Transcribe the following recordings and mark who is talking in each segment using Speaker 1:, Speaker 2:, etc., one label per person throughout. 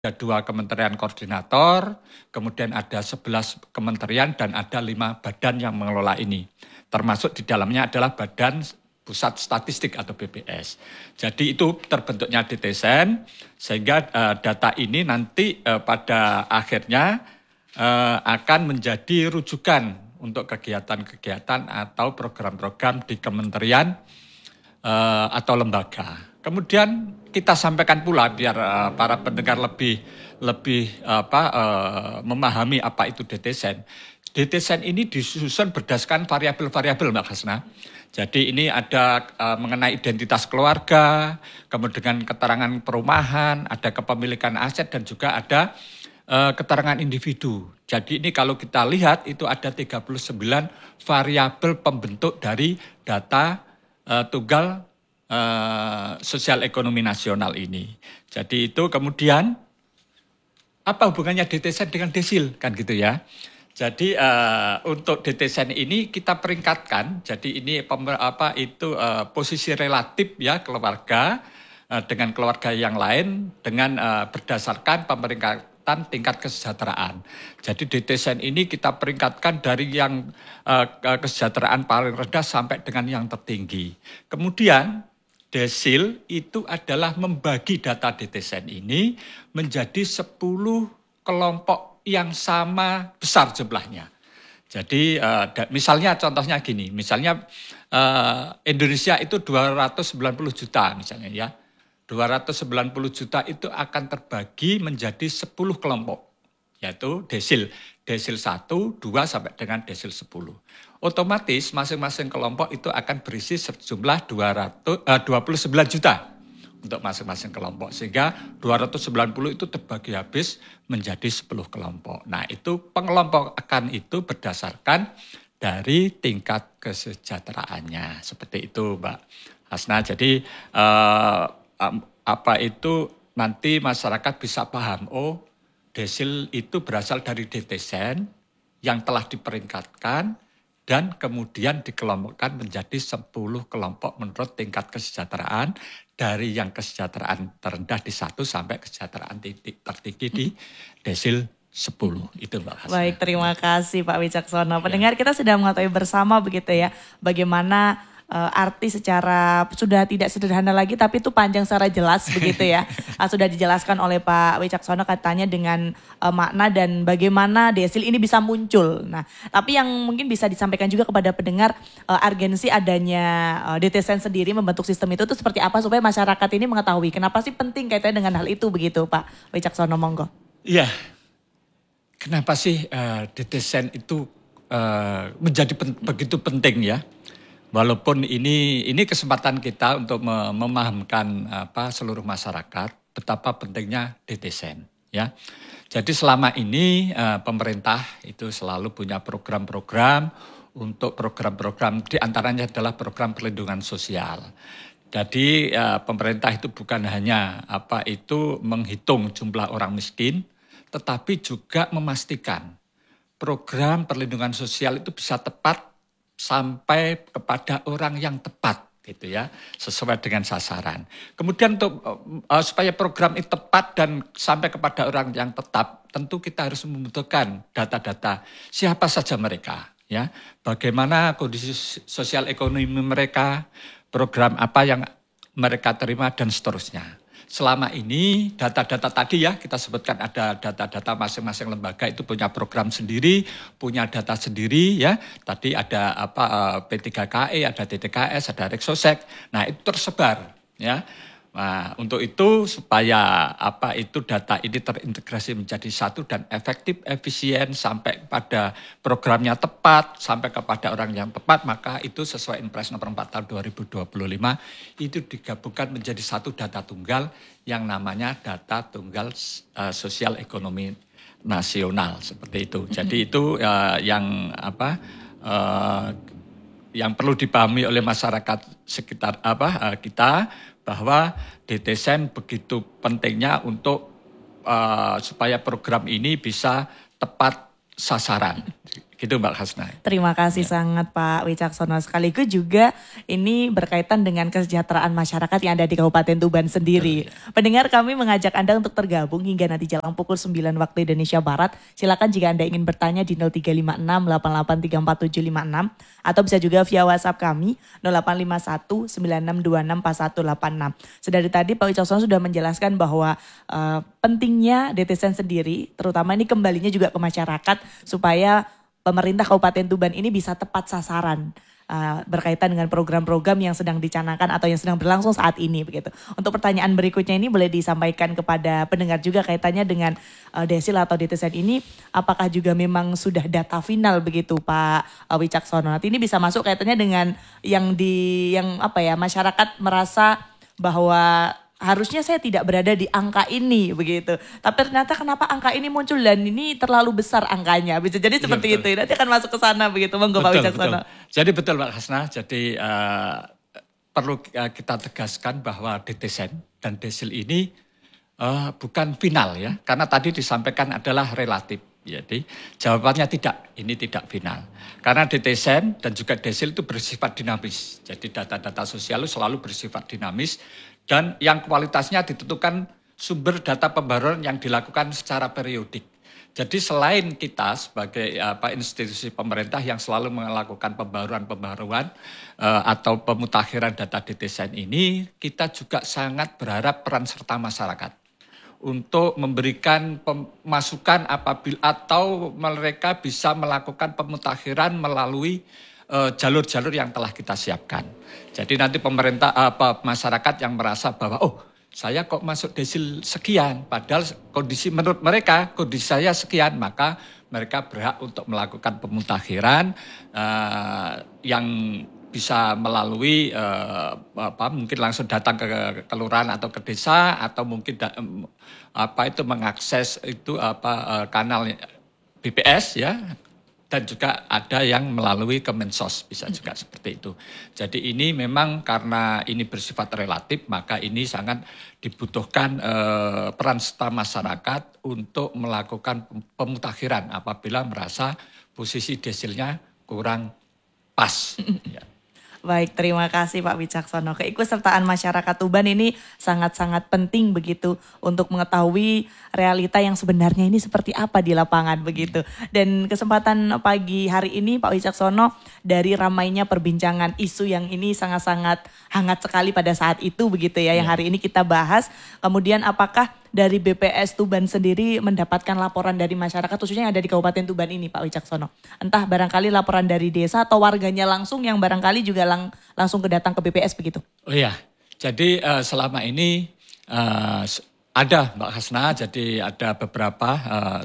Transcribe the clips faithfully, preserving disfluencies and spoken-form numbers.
Speaker 1: ada dua kementerian koordinator, kemudian ada sebelas kementerian dan ada lima badan yang mengelola ini. Termasuk di dalamnya adalah Badan Pusat Statistik atau B P S. Jadi itu terbentuknya D T S E N, sehingga uh, data ini nanti uh, pada akhirnya uh, akan menjadi rujukan untuk kegiatan-kegiatan atau program-program di kementerian uh, atau lembaga. Kemudian kita sampaikan pula biar uh, para pendengar lebih lebih apa uh, memahami apa itu D T S E N. D T S E N ini disusun berdasarkan variabel-variabel, Mbak Hasna. Jadi ini ada uh, mengenai identitas keluarga, kemudian keterangan perumahan, ada kepemilikan aset dan juga ada uh, keterangan individu. Jadi ini kalau kita lihat itu ada tiga puluh sembilan variabel pembentuk dari data uh, tunggal Uh, sosial ekonomi nasional ini. Jadi itu kemudian apa hubungannya D T S E N dengan desil kan gitu ya. Jadi uh, untuk D T S E N ini kita peringkatkan. Jadi ini pemer, apa itu uh, posisi relatif ya keluarga uh, dengan keluarga yang lain dengan uh, berdasarkan pemeringkatan tingkat kesejahteraan. Jadi D T S E N ini kita peringkatkan dari yang uh, kesejahteraan paling rendah sampai dengan yang tertinggi. Kemudian desil itu adalah membagi data D T S E N ini menjadi sepuluh kelompok yang sama besar jumlahnya. Jadi uh, misalnya contohnya gini, misalnya uh, Indonesia itu dua ratus sembilan puluh juta misalnya ya. dua ratus sembilan puluh juta itu akan terbagi menjadi sepuluh kelompok, yaitu desil. Desil satu, dua sampai dengan desil sepuluh. Otomatis masing-masing kelompok itu akan berisi sejumlah dua ratus, uh, dua puluh sembilan juta untuk masing-masing kelompok. Sehingga dua ratus sembilan puluh itu terbagi habis menjadi sepuluh kelompok. Nah itu pengelompokan itu berdasarkan dari tingkat kesejahteraannya. Seperti itu Mbak Hasna. Jadi uh, apa itu nanti masyarakat bisa paham, oh desil itu berasal dari D T S E N yang telah diperingkatkan dan kemudian dikelompokkan menjadi sepuluh kelompok menurut tingkat kesejahteraan dari yang kesejahteraan terendah di satu sampai kesejahteraan tertinggi di desil sepuluh. Itu Mbak Hasna.
Speaker 2: Baik, terima kasih Pak Wicaksono. Pendengar, kita sudah mengetahui bersama begitu ya bagaimana Uh, arti secara sudah tidak sederhana lagi tapi itu panjang secara jelas begitu ya. Uh, sudah dijelaskan oleh Pak Wicaksono katanya dengan uh, makna dan bagaimana desil ini bisa muncul. Nah, tapi yang mungkin bisa disampaikan juga kepada pendengar uh, urgensi adanya uh, D T S E N sendiri membentuk sistem itu itu seperti apa supaya masyarakat ini mengetahui kenapa sih penting kaitannya dengan hal itu begitu Pak Wicaksono, monggo.
Speaker 1: Iya. Kenapa sih uh, D T S E N itu uh, menjadi pen, begitu penting ya? Walaupun ini ini kesempatan kita untuk memahamkan apa seluruh masyarakat betapa pentingnya D T S E N ya. Jadi selama ini uh, pemerintah itu selalu punya program-program untuk program-program di antaranya adalah program perlindungan sosial. Jadi uh, pemerintah itu bukan hanya apa itu menghitung jumlah orang miskin, tetapi juga memastikan program perlindungan sosial itu bisa tepat sampai kepada orang yang tepat gitu ya, sesuai dengan sasaran. Kemudian untuk uh, supaya program itu tepat dan sampai kepada orang yang tetap, tentu kita harus membutuhkan data-data siapa saja mereka ya, bagaimana kondisi sosial ekonomi mereka, program apa yang mereka terima dan seterusnya. Selama ini data-data tadi ya kita sebutkan ada data-data masing-masing lembaga itu punya program sendiri, punya data sendiri ya. Tadi ada apa P tiga K E, ada D T K S, ada Reksosek. Nah, itu tersebar ya. Nah, untuk itu supaya apa itu data ini terintegrasi menjadi satu dan efektif, efisien sampai pada programnya tepat, sampai kepada orang yang tepat, maka itu sesuai Impres nomor empat tahun dua ribu dua puluh lima itu digabungkan menjadi satu data tunggal yang namanya data tunggal uh, sosial ekonomi nasional seperti itu. Jadi itu uh, yang apa uh, yang perlu dipahami oleh masyarakat sekitar apa uh, kita bahwa D T S E N begitu pentingnya untuk uh, supaya program ini bisa tepat sasaran Gitu Mbak Hasna.
Speaker 2: Terima kasih ya. sangat Pak Wicaksono. Sekaligus juga ini berkaitan dengan kesejahteraan masyarakat yang ada di Kabupaten Tuban sendiri. Betul, ya. Pendengar, kami mengajak Anda untuk tergabung hingga nanti jelang pukul sembilan waktu Indonesia Barat. Silakan jika Anda ingin bertanya di nol tiga lima enam delapan delapan tiga empat tujuh lima enam atau bisa juga via WhatsApp kami nol delapan lima satu sembilan enam dua enam empat satu delapan enam. Sedari tadi Pak Wicaksono sudah menjelaskan bahwa uh, pentingnya D T S E N sendiri, terutama ini kembalinya juga ke masyarakat supaya pemerintah Kabupaten Tuban ini bisa tepat sasaran uh, berkaitan dengan program-program yang sedang dicanangkan atau yang sedang berlangsung saat ini begitu. Untuk pertanyaan berikutnya ini boleh disampaikan kepada pendengar juga kaitannya dengan uh, desil atau D T S E N ini, apakah juga memang sudah data final begitu Pak uh, Wicaksono? Nanti ini bisa masuk kaitannya dengan yang di yang apa ya, masyarakat merasa bahwa harusnya saya tidak berada di angka ini begitu. Tapi ternyata kenapa angka ini muncul dan ini terlalu besar angkanya. Bisa jadi seperti ya, itu. Nanti akan masuk ke sana begitu. Monggo Pak Wicaksono.
Speaker 1: Jadi betul Mbak Hasna. Jadi uh, perlu uh, kita tegaskan bahwa D T S E N dan desil ini uh, bukan final ya. Karena tadi disampaikan adalah relatif. Jadi jawabannya tidak, ini tidak final. Karena D T S E N dan juga desil itu bersifat dinamis. Jadi data-data sosial itu selalu bersifat dinamis. Dan yang kualitasnya ditentukan sumber data pembaruan yang dilakukan secara periodik. Jadi selain kita sebagai apa, institusi pemerintah yang selalu melakukan pembaruan-pembaruan uh, atau pemutakhiran data D T S E N ini, kita juga sangat berharap peran serta masyarakat untuk memberikan masukan apabila atau mereka bisa melakukan pemutakhiran melalui jalur-jalur yang telah kita siapkan. Jadi nanti pemerintah apa masyarakat yang merasa bahwa oh saya kok masuk desil sekian, padahal kondisi menurut mereka kondisi saya sekian, maka mereka berhak untuk melakukan pemutakhiran uh, yang bisa melalui uh, apa mungkin langsung datang ke kelurahan atau ke desa atau mungkin da, um, apa itu mengakses itu apa uh, kanal B P S ya. Dan juga ada yang melalui Kemensos, bisa juga seperti itu. Jadi ini memang karena ini bersifat relatif, maka ini sangat dibutuhkan eh, peran serta masyarakat untuk melakukan pemutakhiran apabila merasa posisi desilnya kurang pas. Ya.
Speaker 2: Baik, terima kasih Pak Wicaksono. Keikutsertaan masyarakat Tuban ini sangat-sangat penting begitu untuk mengetahui realita yang sebenarnya ini seperti apa di lapangan begitu. Dan kesempatan pagi hari ini Pak Wicaksono, dari ramainya perbincangan isu yang ini sangat-sangat hangat sekali pada saat itu begitu ya, yang hari ini kita bahas. Kemudian apakah dari B P S Tuban sendiri mendapatkan laporan dari masyarakat khususnya yang ada di Kabupaten Tuban ini Pak Wicaksono? Entah barangkali laporan dari desa atau warganya langsung yang barangkali juga lang langsung kedatang ke B P S begitu?
Speaker 1: Oh iya, jadi uh, selama ini uh, ada Mbak Hasna, jadi ada beberapa uh,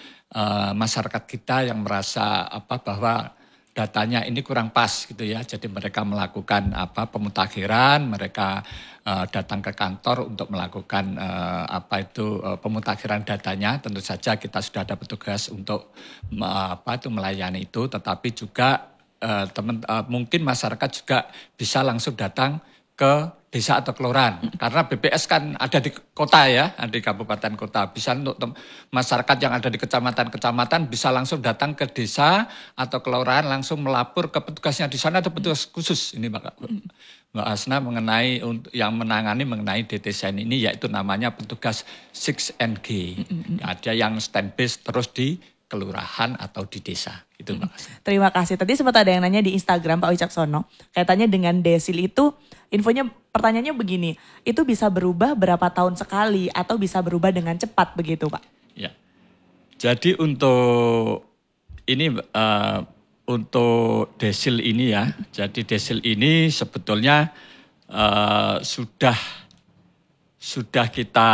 Speaker 1: uh, masyarakat kita yang merasa apa bahwa datanya ini kurang pas gitu ya. Jadi mereka melakukan apa pemutakhiran, mereka uh, datang ke kantor untuk melakukan uh, apa itu uh, pemutakhiran datanya. Tentu saja kita sudah ada petugas untuk uh, apa itu melayani itu, tetapi juga uh, teman uh, mungkin masyarakat juga bisa langsung datang ke desa atau kelurahan. Karena B P S kan ada di kota ya, ada di kabupaten kota. Bisa untuk masyarakat yang ada di kecamatan-kecamatan bisa langsung datang ke desa atau kelurahan langsung melapor ke petugasnya di sana atau petugas khusus. Ini Mbak, Mbak Hasna mengenai untuk yang menangani mengenai D T S E N ini yaitu namanya petugas enam N G. Ada yang stand base terus di kelurahan atau di desa. Itu Mbak Hasna.
Speaker 2: Terima kasih. Tadi sempat ada yang nanya di Instagram Pak Wicaksono, kaitannya dengan desil itu, infonya pertanyaannya begini, itu bisa berubah berapa tahun sekali atau bisa berubah dengan cepat begitu Pak?
Speaker 1: Ya, jadi untuk ini uh, untuk desil ini ya, jadi desil ini sebetulnya uh, sudah sudah kita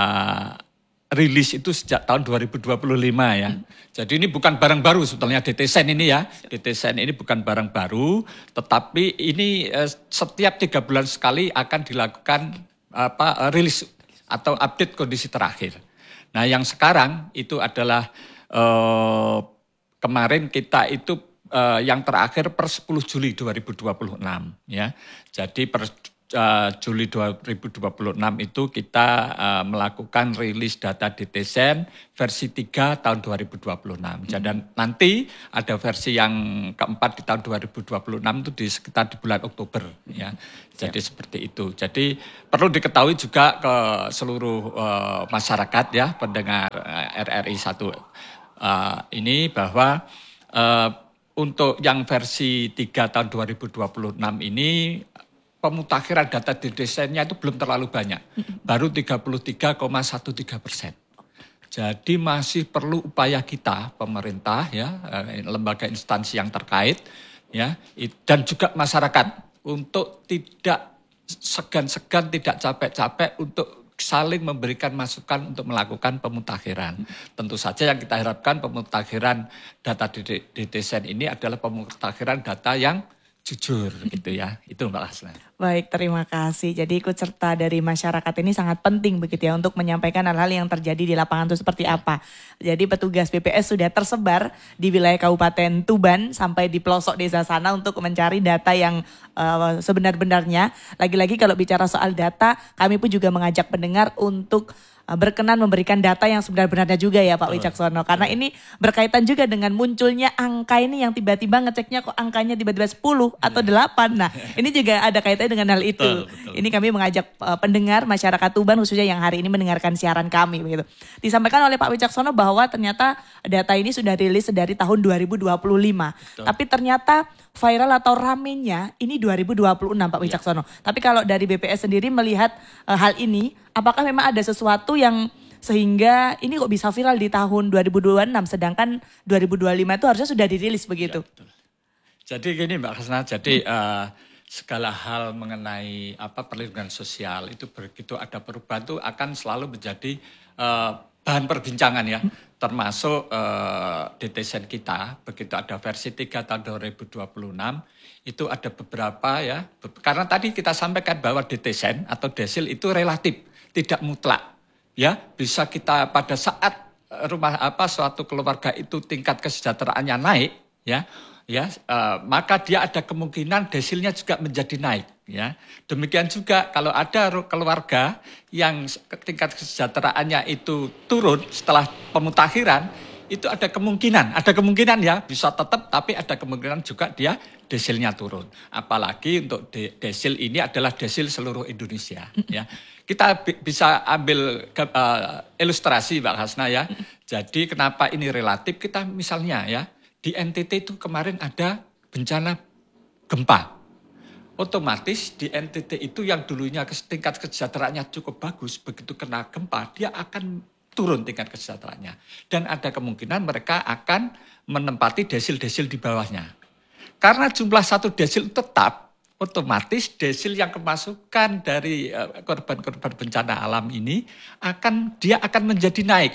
Speaker 1: rilis itu sejak tahun dua ribu dua puluh lima ya. Hmm. Jadi ini bukan barang baru sebetulnya D T S E N ini ya. D T S E N ini bukan barang baru, tetapi ini eh, setiap tiga bulan sekali akan dilakukan apa rilis atau update kondisi terakhir. Nah yang sekarang itu adalah eh, kemarin kita itu eh, yang terakhir per sepuluh Juli dua ribu dua puluh enam ya. Jadi per uh, Juli dua ribu dua puluh enam itu kita uh, melakukan rilis data D T S E N versi tiga tahun dua ribu dua puluh enam. Hmm. Dan nanti ada versi yang keempat di tahun dua ribu dua puluh enam itu di sekitar di bulan Oktober. Ya. Jadi ya. Seperti itu. Jadi perlu diketahui juga ke seluruh uh, masyarakat ya pendengar uh, R R I satu uh, ini bahwa uh, untuk yang versi tiga tahun dua ribu dua puluh enam ini pemutakhiran data di desainnya itu belum terlalu banyak, baru tiga puluh tiga koma tiga belas persen. Jadi masih perlu upaya kita, pemerintah, ya, lembaga instansi yang terkait, ya, dan juga masyarakat untuk tidak segan-segan, tidak capek-capek untuk saling memberikan masukan untuk melakukan pemutakhiran. Tentu saja yang kita harapkan pemutakhiran data di D T S E N ini adalah pemutakhiran data yang jujur gitu ya, itu Mbak Hasna.
Speaker 2: Baik, terima kasih. Jadi ikut serta dari masyarakat ini sangat penting begitu ya untuk menyampaikan hal-hal yang terjadi di lapangan itu seperti apa. Jadi petugas B P S sudah tersebar di wilayah Kabupaten Tuban sampai di pelosok desa sana untuk mencari data yang uh, sebenar-benarnya. Lagi-lagi kalau bicara soal data, kami pun juga mengajak pendengar untuk berkenan memberikan data yang sebenar-benarnya juga ya Pak Wicaksono. Karena ini berkaitan juga dengan munculnya angka ini yang tiba-tiba ngeceknya kok angkanya tiba-tiba sepuluh atau delapan. Nah ini juga ada kaitannya dengan hal itu. Betul, betul. Ini kami mengajak uh, pendengar masyarakat Tuban khususnya yang hari ini mendengarkan siaran kami. Begitu. Disampaikan oleh Pak Wicaksono bahwa ternyata data ini sudah rilis dari tahun dua ribu dua puluh lima. Betul. Tapi ternyata viral atau ramenya ini dua ribu dua puluh enam Pak Wicaksono. Ya. Tapi kalau dari B P S sendiri melihat uh, hal ini, apakah memang ada sesuatu yang sehingga ini kok bisa viral di tahun dua ribu dua puluh enam sedangkan dua ribu dua puluh lima itu harusnya sudah dirilis begitu? Ya, betul. Jadi gini Mbak Hasna, jadi hmm. uh, segala hal mengenai apa perlindungan sosial itu begitu ada perubahan itu akan selalu menjadi uh, bahan perbincangan ya. Hmm. Termasuk uh, D T S E N kita, begitu ada versi tiga tahun dua ribu dua puluh enam, itu ada beberapa ya, karena tadi kita sampaikan bahwa D T S E N atau desil itu relatif, tidak mutlak. Ya, bisa kita pada saat rumah apa suatu keluarga itu tingkat kesejahteraannya naik, ya, ya, uh, maka dia ada kemungkinan desilnya juga menjadi naik. Ya, demikian juga kalau ada keluarga yang tingkat kesejahteraannya itu turun setelah pemutakhiran, itu ada kemungkinan, ada kemungkinan ya bisa tetap, tapi ada kemungkinan juga dia desilnya turun. Apalagi untuk de desil ini adalah desil seluruh Indonesia. Ya, kita bisa ambil uh, ilustrasi Mbak Hasna ya. Jadi kenapa ini relatif? Kita misalnya ya di N T T itu kemarin ada bencana gempa. Otomatis di N T T itu yang dulunya tingkat kesejahteraannya cukup bagus, begitu kena gempa dia akan turun tingkat kesejahteraannya. Dan ada kemungkinan mereka akan menempati desil-desil di bawahnya. Karena jumlah satu desil tetap, otomatis desil yang kemasukan dari korban-korban bencana alam ini akan dia akan menjadi naik.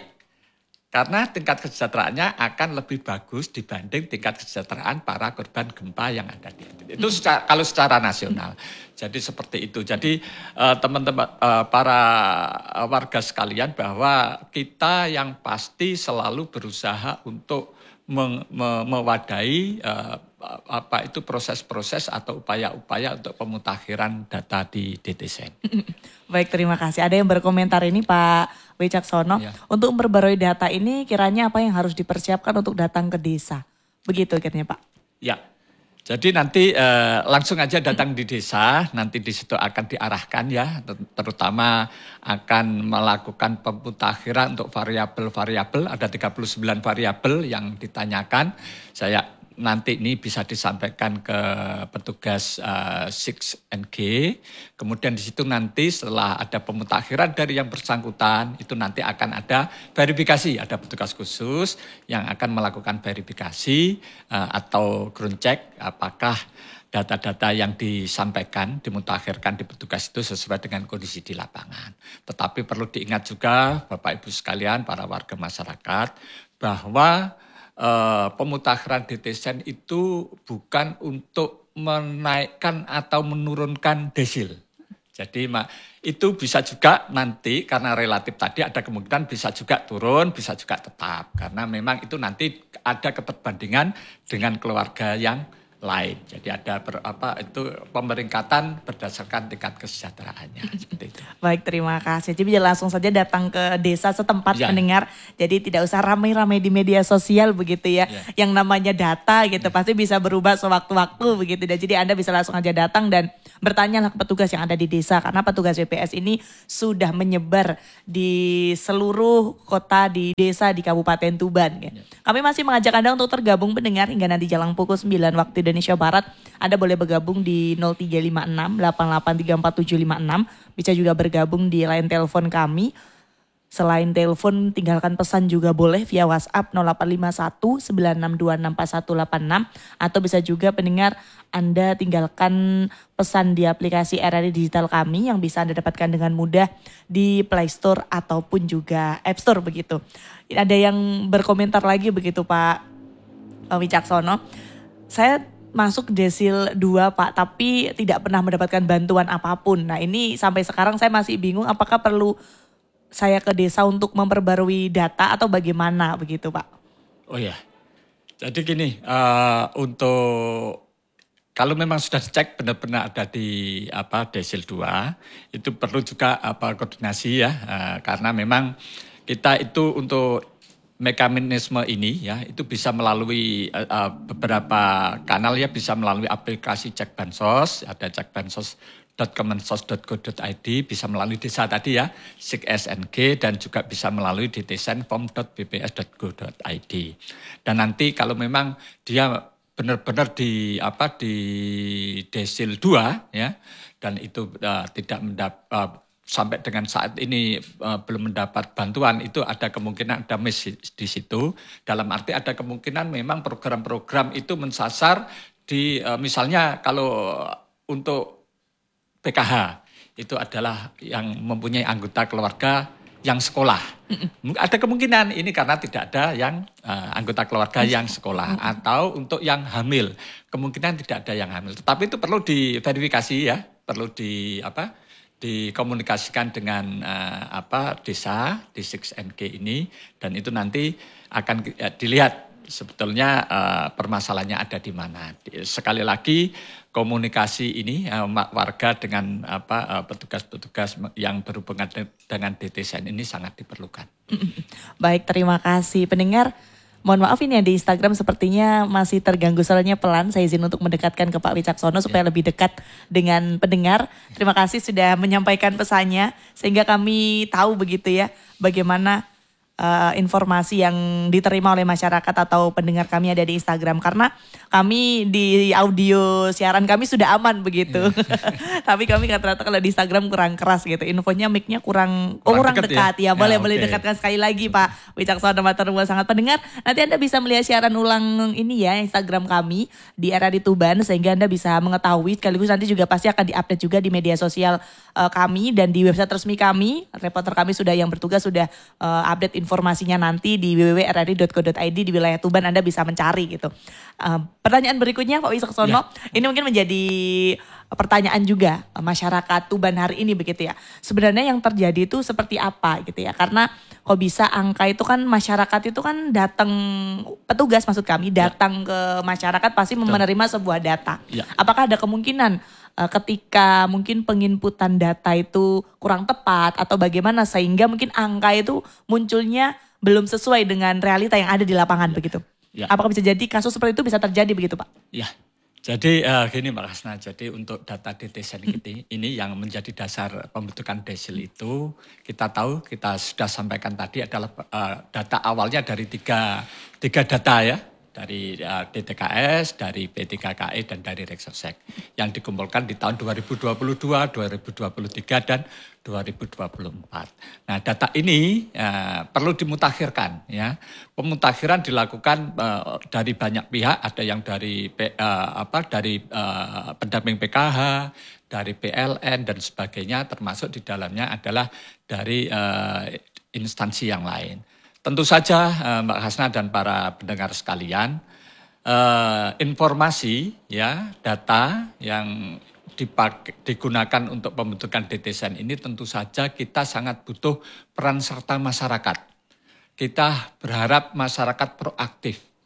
Speaker 2: Karena tingkat kesejahteraannya akan lebih bagus dibanding tingkat kesejahteraan para korban gempa yang ada di N T T. Itu secara, kalau secara nasional. Jadi seperti itu. Jadi teman-teman uh, uh, para warga sekalian bahwa kita yang pasti selalu berusaha untuk me me mewadahi uh, apa itu proses-proses atau upaya-upaya untuk pemutakhiran data di D T S E N. Baik, terima kasih. Ada yang berkomentar ini Pak Wicaksono. Ya. Untuk memperbarui data ini kiranya apa yang harus dipersiapkan untuk datang ke desa? Begitu akhirnya Pak. Ya, jadi nanti eh, langsung aja datang di desa, nanti di situ akan diarahkan ya, terutama akan melakukan pemutakhiran untuk variabel-variabel, ada tiga puluh sembilan variabel yang ditanyakan. Saya nanti ini bisa disampaikan ke petugas uh, six N G, kemudian di situ nanti setelah ada pemutakhiran dari yang bersangkutan, itu nanti akan ada verifikasi, ada petugas khusus yang akan melakukan verifikasi uh, atau ground check apakah data-data yang disampaikan, dimutakhirkan di petugas itu sesuai dengan kondisi di lapangan. Tetapi perlu diingat juga Bapak Ibu sekalian, para warga masyarakat, bahwa Uh, pemutakhiran D T S E N itu bukan untuk menaikkan atau menurunkan desil. Jadi itu bisa juga nanti karena relatif tadi ada kemungkinan bisa juga turun, bisa juga tetap. Karena memang itu nanti ada keperbandingan dengan keluarga yang
Speaker 1: lain. Jadi ada ber, apa itu pemeringkatan berdasarkan tingkat kesejahteraannya seperti itu.
Speaker 2: Baik, terima kasih. Jadi langsung saja datang ke desa setempat
Speaker 1: Ya.
Speaker 2: mendengar. Jadi tidak usah ramai-ramai di media sosial begitu ya.
Speaker 1: Ya.
Speaker 2: Yang namanya data gitu pasti bisa berubah sewaktu-waktu begitu. Dan jadi Anda bisa langsung aja datang dan bertanyalah ke petugas yang ada di desa. Karena petugas B P S ini sudah menyebar di seluruh kota, di desa, di Kabupaten Tuban. Ya. Kami masih mengajak Anda untuk tergabung pendengar hingga nanti jelang pukul sembilan waktu Indonesia Barat. Anda boleh bergabung di nol tiga lima enam delapan delapan tiga empat tujuh lima enam. Bisa juga bergabung di line telepon kami. Selain telepon, tinggalkan pesan juga boleh via WhatsApp nol delapan lima satu sembilan enam dua enam empat satu delapan enam. Atau bisa juga pendengar Anda tinggalkan pesan di aplikasi R R I Digital kami yang bisa Anda dapatkan dengan mudah di Play Store ataupun juga App Store begitu. Ada yang berkomentar lagi begitu Pak Wicaksono. Saya masuk desil dua Pak, tapi tidak pernah mendapatkan bantuan apapun. Nah ini sampai sekarang saya masih bingung apakah perlu saya ke desa untuk memperbarui data atau bagaimana begitu Pak?
Speaker 1: Oh ya, jadi gini, uh, untuk kalau memang sudah dicek benar-benar ada di apa desil dua, itu perlu juga apa koordinasi ya, uh, karena memang kita itu untuk mekanisme ini ya itu bisa melalui uh, beberapa kanal ya, bisa melalui aplikasi Cek Bansos, ada cek bansos dot kemensos dot go dot i d, bisa melalui desa tadi ya, S I K S N G, dan juga bisa melalui dtsenform dot b p s dot go dot i d. Dan nanti kalau memang dia benar-benar di apa di desil dua ya, dan itu uh, tidak mendapat uh, sampai dengan saat ini uh, belum mendapat bantuan, itu ada kemungkinan ada miss di situ. Dalam arti ada kemungkinan memang program-program itu mensasar di uh, misalnya kalau untuk P K H itu adalah yang mempunyai anggota keluarga yang sekolah. Mm-mm. Ada kemungkinan ini karena tidak ada yang uh, anggota keluarga yang sekolah. Mm-mm. Atau untuk yang hamil, kemungkinan tidak ada yang hamil. Tetapi itu perlu diverifikasi ya, perlu di apa? dikomunikasikan dengan uh, apa desa di S I K S N G ini, dan itu nanti akan uh, dilihat sebetulnya uh, permasalahannya ada di mana. Sekali lagi komunikasi ini uh, warga dengan apa uh, petugas-petugas yang berhubungan dengan D T S N ini sangat diperlukan.
Speaker 2: Baik, terima kasih pendengar. Mohon maaf ini ya di Instagram sepertinya masih terganggu soalnya pelan. Saya izin untuk mendekatkan ke Pak Wicaksono supaya ya. lebih dekat dengan pendengar. Terima kasih sudah menyampaikan pesannya sehingga kami tahu begitu ya bagaimana uh, informasi yang diterima oleh masyarakat atau pendengar kami ada di Instagram. Karena kami di audio siaran kami sudah aman begitu. Ya. Tapi kami ternyata kalau di Instagram kurang keras gitu. Infonya mic-nya kurang, kurang, oh, kurang dekat, dekat ya. ya. Boleh, ya, boleh okay. dekatkan sekali lagi Pak Wicaksono Matur Nuwun sangat pendengar. Nanti Anda bisa melihat siaran ulang ini ya Instagram kami di R R I Tuban sehingga Anda bisa mengetahui, sekaligus nanti juga pasti akan diupdate juga di media sosial uh, kami dan di website resmi kami. Reporter kami sudah yang bertugas sudah uh, update informasinya nanti di w w w titik r r i titik co titik i d di wilayah Tuban. Anda bisa mencari gitu. Uh, pertanyaan berikutnya Pak Wicaksono, ya. Ini mungkin menjadi pertanyaan juga masyarakat Tuban hari ini begitu ya. Sebenarnya yang terjadi itu seperti apa gitu ya. Karena kok bisa angka itu kan masyarakat itu kan datang, petugas maksud kami datang ya. ke masyarakat pasti menerima sebuah data. Ya. Apakah ada kemungkinan uh, ketika mungkin penginputan data itu kurang tepat atau bagaimana sehingga mungkin angka itu munculnya belum sesuai dengan realita yang ada di lapangan ya. begitu. Ya. Apakah bisa jadi kasus seperti itu bisa terjadi begitu Pak?
Speaker 1: Ya. Jadi uh, gini Mbak Rasna, jadi untuk data D T S N ini, ini yang menjadi dasar pembentukan desil itu, kita tahu, kita sudah sampaikan tadi adalah uh, data awalnya dari tiga, tiga data ya, dari uh, D T K S, dari P tiga K E, dan dari Reksorsek, yang dikumpulkan di tahun dua ribu dua puluh dua, dua ribu dua puluh tiga, dan dua ribu dua puluh empat. Nah, data ini uh, perlu dimutakhirkan ya. Pemutakhiran dilakukan uh, dari banyak pihak, ada yang dari uh, apa dari uh, pendamping P K H, dari P L N dan sebagainya, termasuk di dalamnya adalah dari uh, instansi yang lain. Tentu saja uh, Mbak Hasna dan para pendengar sekalian, uh, informasi ya, data yang dipakai, digunakan untuk pembentukan D T S N ini tentu saja kita sangat butuh peran serta masyarakat. Kita berharap masyarakat proaktif,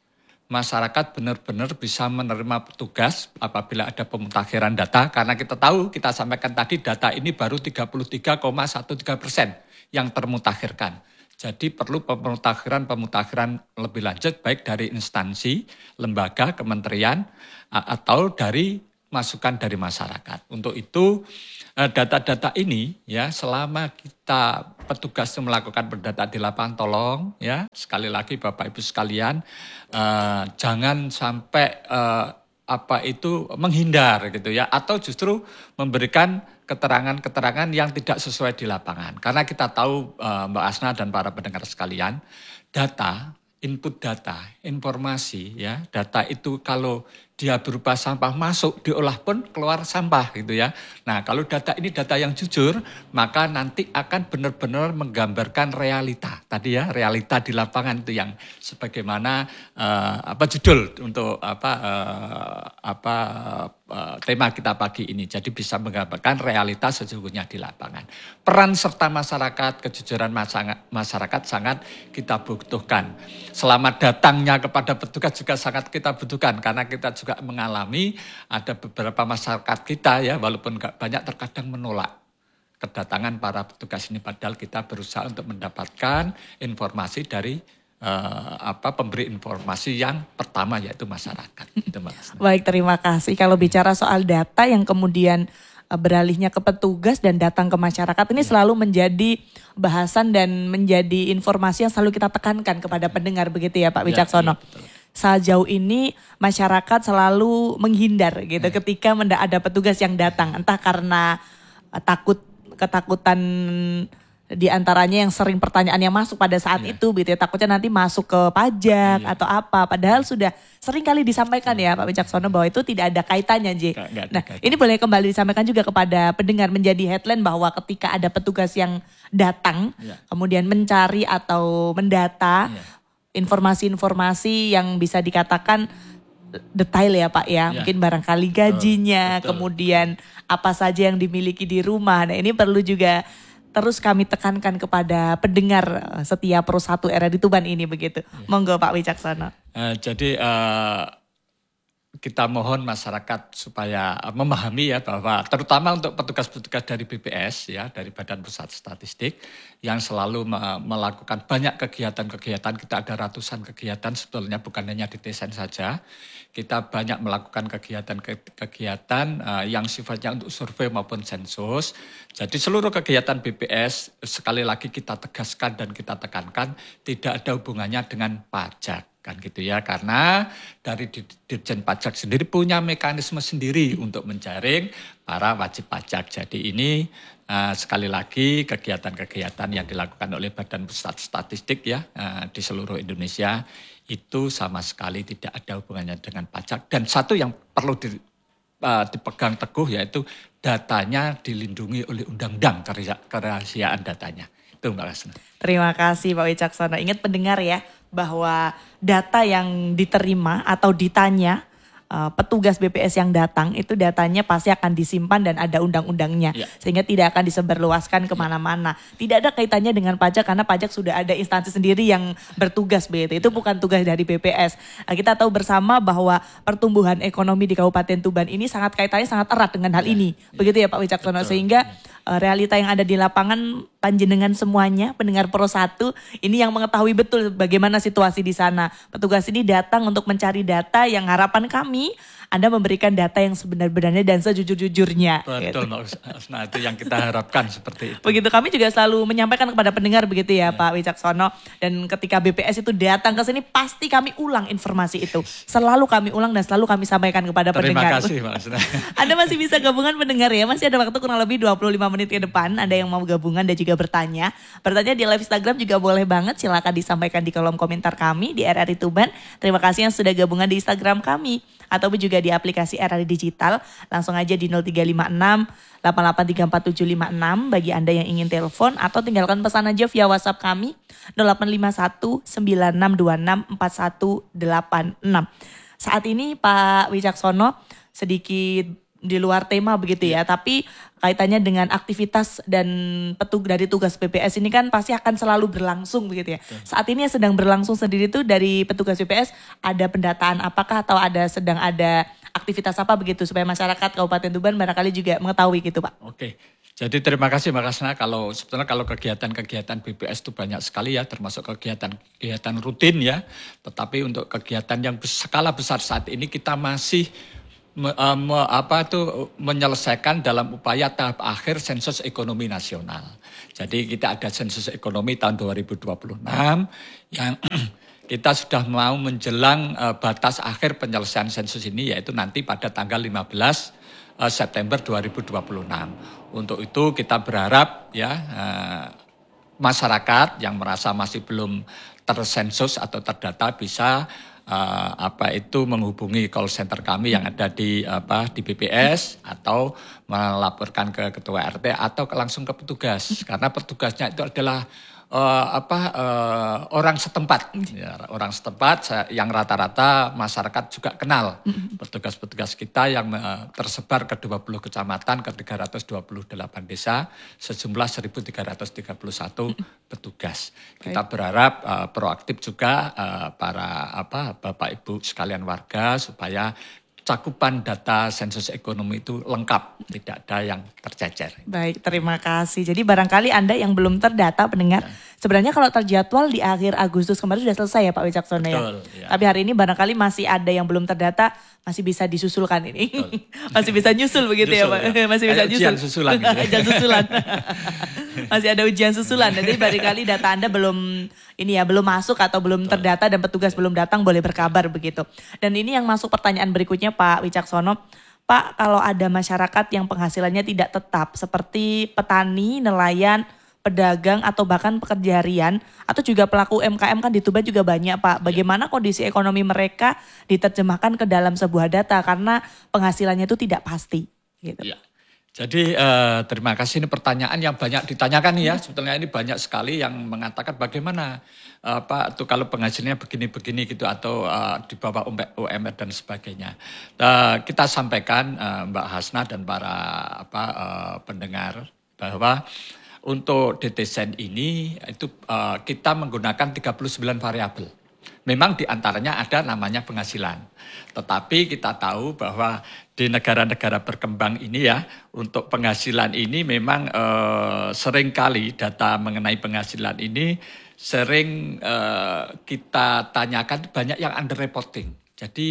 Speaker 1: masyarakat benar-benar bisa menerima petugas apabila ada pemutakhiran data, karena kita tahu, kita sampaikan tadi data ini baru tiga puluh tiga koma tiga belas persen yang termutakhirkan. Jadi perlu pemutakhiran-pemutakhiran lebih lanjut baik dari instansi, lembaga, kementerian, atau dari masukan dari masyarakat. Untuk itu data-data ini ya selama kita petugas melakukan perdata di lapangan, tolong ya sekali lagi Bapak Ibu sekalian eh, jangan sampai eh, apa itu menghindar gitu ya, atau justru memberikan keterangan-keterangan yang tidak sesuai di lapangan. Karena kita tahu eh, Mbak Asna dan para pendengar sekalian, data, input data, informasi ya, data itu kalau dia berupa sampah masuk, diolah pun keluar sampah gitu ya. Nah kalau data ini data yang jujur, maka nanti akan benar-benar menggambarkan realita. Tadi ya, realita di lapangan itu yang sebagaimana uh, apa judul untuk apa uh, apa uh, tema kita pagi ini. Jadi bisa menggambarkan realita sesungguhnya di lapangan. Peran serta masyarakat, kejujuran masyarakat sangat kita butuhkan. Selamat datangnya kepada petugas juga sangat kita butuhkan, karena kita juga mengalami ada beberapa masyarakat kita ya, walaupun gak banyak, terkadang menolak kedatangan para petugas ini, padahal kita berusaha untuk mendapatkan informasi dari uh, apa pemberi informasi yang pertama, yaitu masyarakat. Gitu,
Speaker 2: Baik, terima kasih. Kalau bicara soal data yang kemudian beralihnya ke petugas dan datang ke masyarakat, ini ya selalu menjadi bahasan dan menjadi informasi yang selalu kita tekankan kepada pendengar, begitu ya Pak Wicaksono. Ya, ya, sejauh ini masyarakat selalu menghindar gitu ya ketika ada petugas yang datang, entah karena takut, ketakutan di antaranya yang sering pertanyaan yang masuk pada saat ya itu gitu ya, takutnya nanti masuk ke pajak ya atau apa, padahal sudah sering kali disampaikan ya, ya Pak Wicaksono bahwa itu tidak ada kaitannya J. Gak, gak nah kaitan. Ini boleh kembali disampaikan juga kepada pendengar menjadi headline bahwa ketika ada petugas yang datang ya kemudian mencari atau mendata ya informasi-informasi yang bisa dikatakan detail ya Pak ya, ya mungkin barangkali gajinya, betul, kemudian apa saja yang dimiliki di rumah. Nah ini perlu juga terus kami tekankan kepada pendengar setiap Pro satu R R I Tuban ini begitu. Ya. Monggo Pak Wicaksono.
Speaker 1: Uh, jadi uh, kita mohon masyarakat supaya memahami ya bahwa terutama untuk petugas-petugas dari B P S ya, dari Badan Pusat Statistik yang selalu me- melakukan banyak kegiatan-kegiatan, kita ada ratusan kegiatan sebetulnya, bukan hanya di desain saja. Kita banyak melakukan kegiatan-kegiatan uh, yang sifatnya untuk survei maupun sensus. Jadi seluruh kegiatan B P S sekali lagi kita tegaskan dan kita tekankan tidak ada hubungannya dengan pajak. Kan gitu ya, karena dari Dirjen Pajak sendiri punya mekanisme sendiri untuk menjaring para wajib pajak. Jadi ini uh, sekali lagi kegiatan-kegiatan yang dilakukan oleh Badan Pusat Statistik ya uh, di seluruh Indonesia itu sama sekali tidak ada hubungannya dengan pajak. Dan satu yang perlu di, uh, dipegang teguh yaitu datanya dilindungi oleh undang-undang, kerahasiaan datanya. Itu Mbak Rasna.
Speaker 2: Terima kasih Pak Wicaksono. Ingat pendengar ya, bahwa data yang diterima atau ditanya uh, petugas B P S yang datang itu datanya pasti akan disimpan dan ada undang-undangnya ya, sehingga tidak akan disebarluaskan kemana-mana. Tidak ada kaitannya dengan pajak karena pajak sudah ada instansi sendiri yang bertugas begitu. Itu bukan tugas dari B P S. Nah, kita tahu bersama bahwa pertumbuhan ekonomi di Kabupaten Tuban ini sangat kaitannya sangat erat dengan hal ya, ini. Begitu ya Pak Wicaksono, sehingga uh, realita yang ada di lapangan panjenengan semuanya, pendengar Pro satu, ini yang mengetahui betul bagaimana situasi di sana. Petugas ini datang untuk mencari data yang harapan kami Anda memberikan data yang sebenar-benarnya dan sejujur-jujurnya.
Speaker 1: Betul, gitu. Nah itu yang kita harapkan seperti itu.
Speaker 2: Begitu, kami juga selalu menyampaikan kepada pendengar begitu ya, ya Pak Wicaksono. Dan ketika B P S itu datang ke sini pasti kami ulang informasi itu. Selalu kami ulang dan selalu kami sampaikan kepada
Speaker 1: Terima
Speaker 2: pendengar.
Speaker 1: Terima kasih Mas.
Speaker 2: Anda masih bisa gabungan pendengar ya, masih ada waktu kurang lebih dua puluh lima menit ke depan. Anda yang mau gabungan dan juga bertanya. Bertanya di live Instagram juga boleh banget, silakan disampaikan di kolom komentar kami di R R I Tuban. Terima kasih yang sudah gabungan di Instagram kami. Ataupun juga di aplikasi R R I Digital. Langsung aja di nol tiga lima enam delapan delapan tiga empat tujuh lima enam bagi Anda yang ingin telepon. Atau tinggalkan pesan aja via WhatsApp kami nol delapan lima satu sembilan enam dua enam empat satu delapan enam. Saat ini Pak Wicaksono sedikit di luar tema begitu ya, tapi kaitannya dengan aktivitas dan petug dari tugas B P S ini kan pasti akan selalu berlangsung begitu ya. Betul. Saat ini yang sedang berlangsung sendiri itu dari petugas B P S ada pendataan apakah atau ada sedang ada aktivitas apa begitu supaya masyarakat Kabupaten Tuban barangkali juga mengetahui gitu Pak.
Speaker 1: Oke. Jadi terima kasih Mbak Kasna, kalau sebetulnya kalau kegiatan-kegiatan B P S itu banyak sekali ya, termasuk kegiatan-kegiatan rutin ya. Tetapi untuk kegiatan yang skala besar saat ini kita masih Me, uh, me, apa itu menyelesaikan dalam upaya tahap akhir sensus ekonomi nasional. Jadi kita ada sensus ekonomi tahun dua ribu dua puluh enam yang kita sudah mau menjelang uh, batas akhir penyelesaian sensus ini, yaitu nanti pada tanggal lima belas September dua ribu dua puluh enam. Untuk itu kita berharap ya uh, masyarakat yang merasa masih belum tersensus atau terdata bisa Uh, apa itu menghubungi call center kami yang ada di apa di B P S atau melaporkan ke ketua R T atau langsung ke petugas, karena petugasnya itu adalah uh, apa uh, orang setempat ya, orang setempat yang rata-rata masyarakat juga kenal petugas-petugas kita yang uh, tersebar ke dua puluh kecamatan, ke tiga ratus dua puluh delapan desa, sejumlah seribu tiga ratus tiga puluh satu petugas. Kita berharap uh, proaktif juga uh, para apa Bapak Ibu sekalian warga supaya cakupan data sensus ekonomi itu lengkap, tidak ada yang tercecer.
Speaker 2: Baik, terima kasih. Jadi barangkali Anda yang belum terdata pendengar, ya. Sebenarnya kalau terjadwal di akhir Agustus kemarin sudah selesai ya Pak Wicaksono ya. ya. Tapi hari ini barangkali masih ada yang belum terdata, masih bisa disusulkan ini. Masih bisa nyusul begitu nyusul, ya Pak. Ya. Masih bisa
Speaker 1: Ada
Speaker 2: nyusul.
Speaker 1: Ujian susulan. Gitu ya.
Speaker 2: Ujian susulan. Masih ada ujian susulan. Jadi barangkali data Anda belum ini ya belum masuk atau belum Betul. terdata dan petugas belum datang, boleh berkabar begitu. Dan ini yang masuk pertanyaan berikutnya Pak Wicaksono. Pak, kalau ada masyarakat yang penghasilannya tidak tetap seperti petani, nelayan, pedagang atau bahkan pekerja harian atau juga pelaku U M K M kan di Tuban juga banyak Pak. Bagaimana kondisi ekonomi mereka diterjemahkan ke dalam sebuah data karena penghasilannya itu tidak pasti gitu.
Speaker 1: Ya. Jadi eh, terima kasih, ini pertanyaan yang banyak ditanyakan nih ya. Sebetulnya ini banyak sekali yang mengatakan bagaimana eh, Pak tuh kalau penghasilannya begini-begini gitu atau eh, di bawah U M R dan sebagainya. Eh, kita sampaikan eh, Mbak Hasna dan para apa eh, pendengar bahwa untuk D T S E N ini itu uh, kita menggunakan tiga puluh sembilan variabel. Memang diantaranya ada namanya penghasilan. Tetapi kita tahu bahwa di negara-negara berkembang ini ya, untuk penghasilan ini memang uh, seringkali data mengenai penghasilan ini sering uh, kita tanyakan banyak yang underreporting. Jadi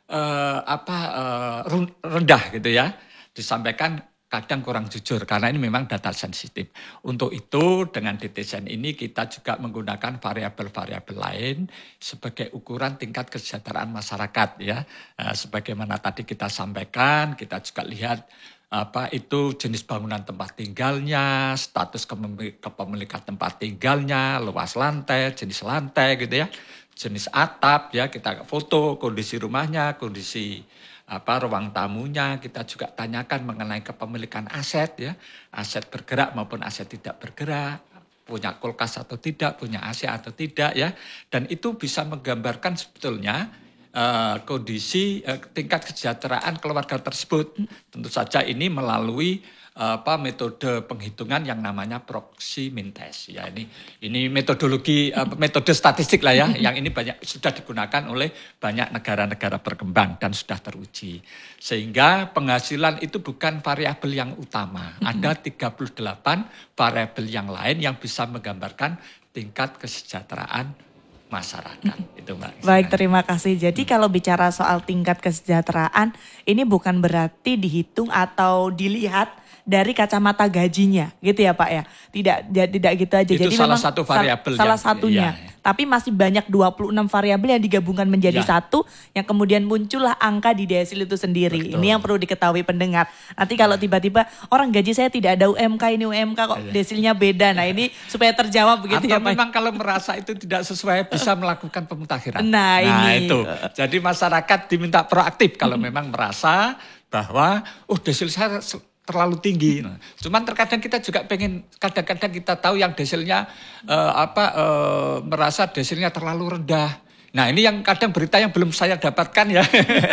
Speaker 1: uh, apa uh, rendah gitu ya, disampaikan kadang kurang jujur karena ini memang data sensitif. Untuk itu dengan D T S E N ini kita juga menggunakan variabel-variabel lain sebagai ukuran tingkat kesejahteraan masyarakat ya. Nah, sebagaimana tadi kita sampaikan, kita juga lihat apa itu jenis bangunan tempat tinggalnya, status kepemilikan tempat tinggalnya, luas lantai, jenis lantai gitu ya, jenis atap ya, kita foto kondisi rumahnya, kondisi apa ruang tamunya, kita juga tanyakan mengenai kepemilikan aset ya, aset bergerak maupun aset tidak bergerak, punya kulkas atau tidak, punya A C atau tidak ya, dan itu bisa menggambarkan sebetulnya uh, kondisi uh, tingkat kesejahteraan keluarga tersebut. Tentu saja ini melalui apa metode penghitungan yang namanya proxy mintes ya, ini ini metodologi apa, metode statistik lah ya yang ini banyak sudah digunakan oleh banyak negara-negara berkembang dan sudah teruji, sehingga penghasilan itu bukan variabel yang utama. Ada tiga puluh delapan variabel yang lain yang bisa menggambarkan tingkat kesejahteraan masyarakat. Itu Mbak.
Speaker 2: Baik, terima kasih. Jadi hmm. kalau bicara soal tingkat kesejahteraan ini bukan berarti dihitung atau dilihat dari kacamata gajinya gitu ya Pak ya. Tidak tidak gitu aja.
Speaker 1: Itu
Speaker 2: jadi
Speaker 1: salah
Speaker 2: memang
Speaker 1: satu variabel
Speaker 2: salah
Speaker 1: yang,
Speaker 2: satunya.
Speaker 1: Iya, iya.
Speaker 2: Tapi masih banyak dua puluh enam variabel yang digabungkan menjadi ya. satu yang kemudian muncullah angka di desil itu sendiri. Betul. Ini yang perlu diketahui pendengar. Nanti kalau tiba-tiba orang gaji saya tidak ada U M K, ini U M K kok ya. Desilnya beda. Nah, ini supaya terjawab begitu
Speaker 1: atau
Speaker 2: ya Pak.
Speaker 1: Memang kalau merasa itu tidak sesuai bisa melakukan pemutakhiran.
Speaker 2: Nah,
Speaker 1: nah
Speaker 2: ini.
Speaker 1: itu. Jadi masyarakat diminta proaktif kalau memang merasa bahwa oh desil saya terlalu tinggi. Nah, cuman terkadang kita juga pengen, kadang-kadang kita tahu yang desilnya uh, apa uh, merasa desilnya terlalu rendah. Nah ini yang kadang berita yang belum saya dapatkan ya.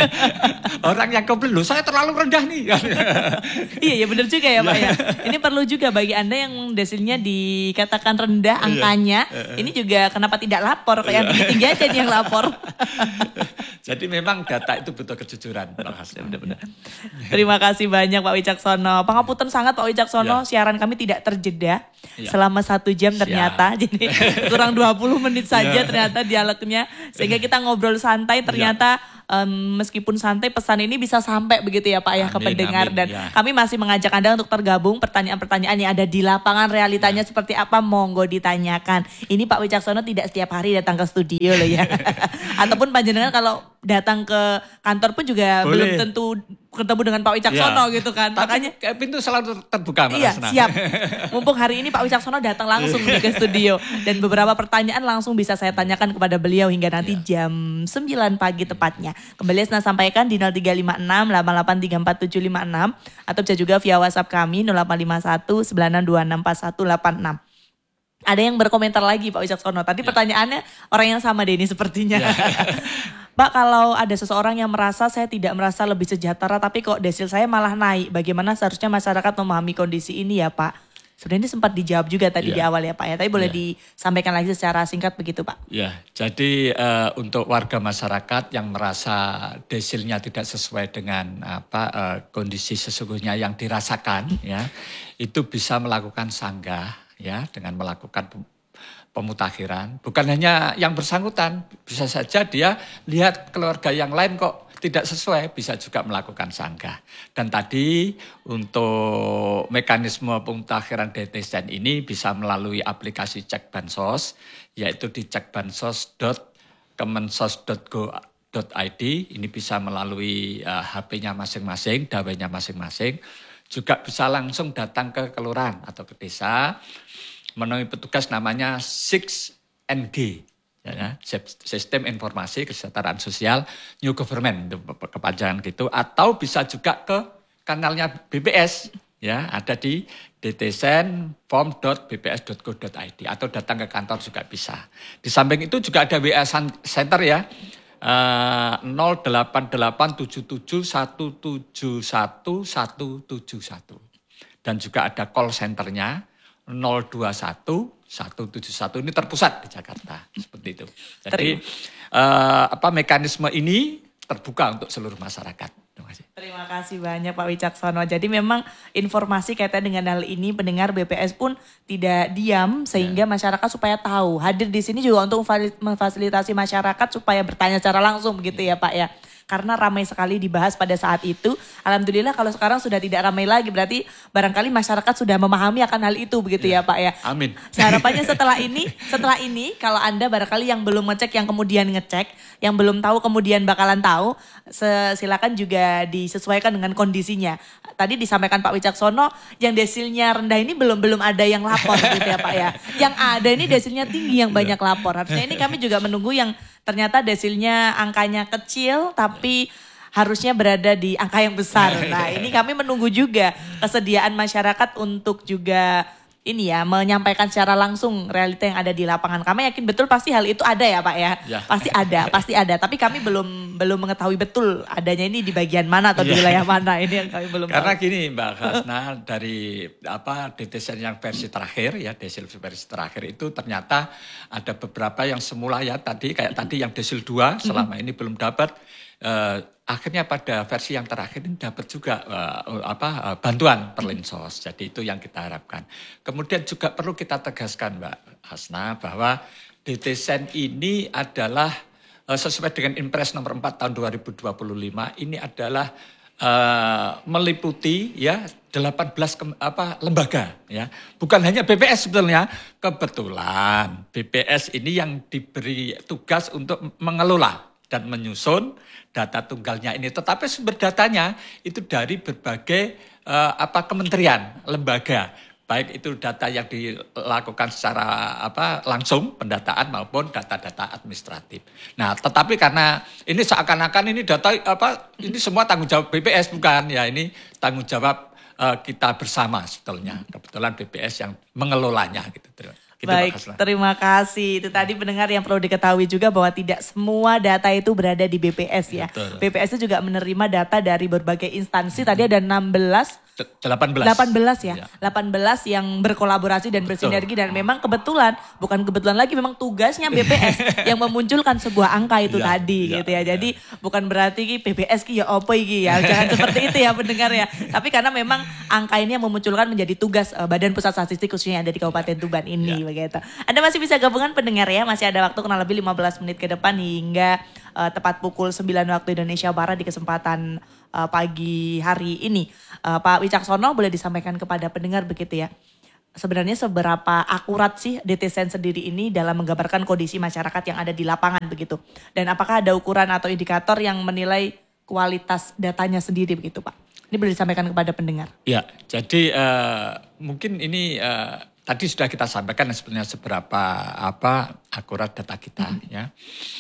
Speaker 1: Orang yang komplain, loh saya terlalu rendah nih.
Speaker 2: Iya ya benar juga ya Pak ya. Ini perlu juga bagi Anda yang desilnya dikatakan rendah angkanya. Ini juga kenapa tidak lapor, kayak yang tinggi-tinggi aja nih yang lapor.
Speaker 1: Jadi memang data itu butuh kejujuran.
Speaker 2: Benar-benar. Terima kasih banyak Pak Wicaksono. Pangapunten sangat Pak Wicaksono,
Speaker 1: Ya.
Speaker 2: siaran kami tidak terjeda
Speaker 1: Ya.
Speaker 2: selama satu jam ternyata.
Speaker 1: Siap.
Speaker 2: Jadi kurang dua puluh menit saja
Speaker 1: Ya.
Speaker 2: ternyata dialognya. Sehingga kita ngobrol santai ternyata em, meskipun santai pesan ini bisa sampai begitu ya Pak ya ke
Speaker 1: Amin,
Speaker 2: pendengar.
Speaker 1: amin,
Speaker 2: Dan
Speaker 1: ya.
Speaker 2: kami masih mengajak Anda untuk tergabung pertanyaan-pertanyaan yang ada di lapangan realitanya
Speaker 1: Ya.
Speaker 2: seperti apa, monggo ditanyakan. Ini Pak Wicaksono tidak setiap hari datang ke studio loh ya. Ataupun panjenengan kalau datang ke kantor pun juga
Speaker 1: Boleh.
Speaker 2: belum tentu ketemu dengan Pak Wicaksono
Speaker 1: Ya.
Speaker 2: gitu kan.
Speaker 1: Tapi
Speaker 2: Makanya
Speaker 1: pintu selalu terbuka Mbak
Speaker 2: iya
Speaker 1: Rasna.
Speaker 2: siap. Mumpung hari ini Pak Wicaksono datang langsung nih ke studio. Dan beberapa pertanyaan langsung bisa saya tanyakan kepada beliau hingga nanti
Speaker 1: Ya.
Speaker 2: jam sembilan pagi tepatnya. Kembali saya sampaikan di nol tiga lima enam delapan delapan tiga empat tujuh lima enam. Atau bisa juga via WhatsApp kami nol delapan lima satu sembilan enam dua enam empat satu delapan enam. Ada yang berkomentar lagi Pak Wicaksono. Tadi
Speaker 1: Ya.
Speaker 2: pertanyaannya orang yang sama deh ini sepertinya.
Speaker 1: Ya.
Speaker 2: Pak, kalau ada seseorang yang merasa saya tidak merasa lebih sejahtera tapi kok desil saya malah naik. Bagaimana seharusnya masyarakat memahami kondisi ini ya Pak? Sebenarnya ini sempat dijawab juga tadi
Speaker 1: Ya.
Speaker 2: di awal ya Pak ya. Tapi boleh
Speaker 1: Ya.
Speaker 2: disampaikan lagi secara singkat begitu Pak.
Speaker 1: Ya, jadi eh, untuk warga masyarakat yang merasa desilnya tidak sesuai dengan apa eh, kondisi sesungguhnya yang dirasakan, ya, itu bisa melakukan sanggah, ya, dengan melakukan pem- pemutakhiran. Bukan hanya yang bersangkutan, bisa saja dia lihat keluarga yang lain kok tidak sesuai, bisa juga melakukan sanggah. Dan tadi untuk mekanisme pemutakhiran D T S E N ini bisa melalui aplikasi Cek Bansos, yaitu di cek bansos dot kemensos dot go dot i d. Ini bisa melalui uh, H P-nya masing-masing, dawainya masing-masing. Juga bisa langsung datang ke kelurahan atau ke desa, menemui petugas namanya six N G. Ya, Sistem Informasi Kesejahteraan Sosial New Government, itu kepanjangan gitu, atau bisa juga ke kanalnya B P S, ya, ada di d t s e n form dot b p s dot go dot i d, atau datang ke kantor juga bisa. Di samping itu juga ada W A Center ya, uh, nol delapan delapan tujuh tujuh satu tujuh satu satu tujuh satu, dan juga ada call centernya nol dua satu satu tujuh satu, ini terpusat di Jakarta, seperti itu. Jadi eh, apa mekanisme ini terbuka untuk seluruh masyarakat. Terima kasih.
Speaker 2: Terima kasih banyak Pak Wicaksono. Jadi memang informasi kaitan dengan hal ini pendengar B P S pun tidak diam sehingga
Speaker 1: Ya.
Speaker 2: masyarakat supaya tahu. Hadir di sini juga untuk memfasilitasi masyarakat supaya bertanya secara langsung begitu ya Pak ya. Karena ramai sekali dibahas pada saat itu. Alhamdulillah kalau sekarang sudah tidak ramai lagi. Berarti barangkali masyarakat sudah memahami akan hal itu begitu ya, ya Pak ya.
Speaker 1: Amin.
Speaker 2: Harapannya setelah ini, setelah ini kalau Anda barangkali yang belum ngecek, yang kemudian ngecek, yang belum tahu kemudian bakalan tahu, silakan juga disesuaikan dengan kondisinya. Tadi disampaikan Pak Wicaksono, yang desilnya rendah ini belum belum ada yang lapor gitu ya Pak ya. Yang ada ini desilnya tinggi yang banyak lapor. Harusnya ini kami juga menunggu yang ternyata desilnya angkanya kecil tapi harusnya berada di angka yang besar. Nah ini kami menunggu juga kesediaan masyarakat untuk juga ini ya menyampaikan secara langsung realita yang ada di lapangan. Kami yakin betul pasti hal itu ada ya Pak ya.
Speaker 1: Ya.
Speaker 2: Pasti ada, pasti ada. Tapi kami belum belum mengetahui betul adanya ini di bagian mana atau di
Speaker 1: Ya.
Speaker 2: wilayah mana, ini yang kami belum
Speaker 1: Karena
Speaker 2: tahu.
Speaker 1: gini Mbak Hasna, dari apa D T S E N yang versi terakhir ya, desil versi terakhir itu ternyata ada beberapa yang semula ya tadi kayak tadi yang desil dua selama ini belum dapat, eh, akhirnya pada versi yang terakhir ini dapat juga eh, apa eh, bantuan perlinsos. Jadi itu yang kita harapkan. Kemudian juga perlu kita tegaskan Mbak Hasna bahwa D T S E N ini adalah eh, sesuai dengan Impres nomor empat tahun dua ribu dua puluh lima, ini adalah Uh, meliputi ya delapan belas ke, apa lembaga ya, bukan hanya B P S sebetulnya. Kebetulan B P S ini yang diberi tugas untuk mengelola dan menyusun data tunggalnya ini, tetapi sumber datanya itu dari berbagai uh, apa kementerian, lembaga, baik itu data yang dilakukan secara apa langsung pendataan maupun data-data administratif. Nah, tetapi karena ini seakan-akan ini data apa ini semua tanggung jawab B P S, bukan ya, ini tanggung jawab uh, kita bersama sebetulnya. Kebetulan B P S yang mengelolanya gitu. Gitu,
Speaker 2: Baik,
Speaker 1: Pak Haslan.
Speaker 2: terima kasih. Itu tadi pendengar yang perlu diketahui juga bahwa tidak semua data itu berada di B P S ya.
Speaker 1: Betul.
Speaker 2: B P S itu juga menerima data dari berbagai instansi. Tadi ada enam belas
Speaker 1: delapan belas.
Speaker 2: delapan belas ya.
Speaker 1: Ya.
Speaker 2: delapan belas yang berkolaborasi dan
Speaker 1: Betul.
Speaker 2: bersinergi dan memang kebetulan, bukan kebetulan lagi, memang tugasnya B P S yang memunculkan sebuah angka itu
Speaker 1: Ya,
Speaker 2: tadi
Speaker 1: ya,
Speaker 2: gitu ya.
Speaker 1: ya.
Speaker 2: Jadi bukan berarti ki B P S ki ya opo iki ya. Jangan seperti itu ya pendengar ya. Tapi karena memang angka ini yang memunculkan menjadi tugas uh, Badan Pusat Statistik khususnya yang ada di Kabupaten Tuban ini
Speaker 1: Ya.
Speaker 2: begitu. Anda masih bisa gabungan pendengar ya. Masih ada waktu kurang lebih lima belas menit ke depan hingga uh, tepat pukul sembilan waktu Indonesia Barat di kesempatan uh, pagi hari ini. Uh, Pak Wicaksono boleh disampaikan kepada pendengar begitu ya. Sebenarnya seberapa akurat sih D T Sen sendiri ini dalam menggambarkan kondisi masyarakat yang ada di lapangan begitu. Dan apakah ada ukuran atau indikator yang menilai kualitas datanya sendiri begitu Pak? Ini boleh disampaikan kepada pendengar.
Speaker 1: Ya, jadi uh, mungkin ini uh, tadi sudah kita sampaikan sebenarnya seberapa apa akurat data kita hmm. ya.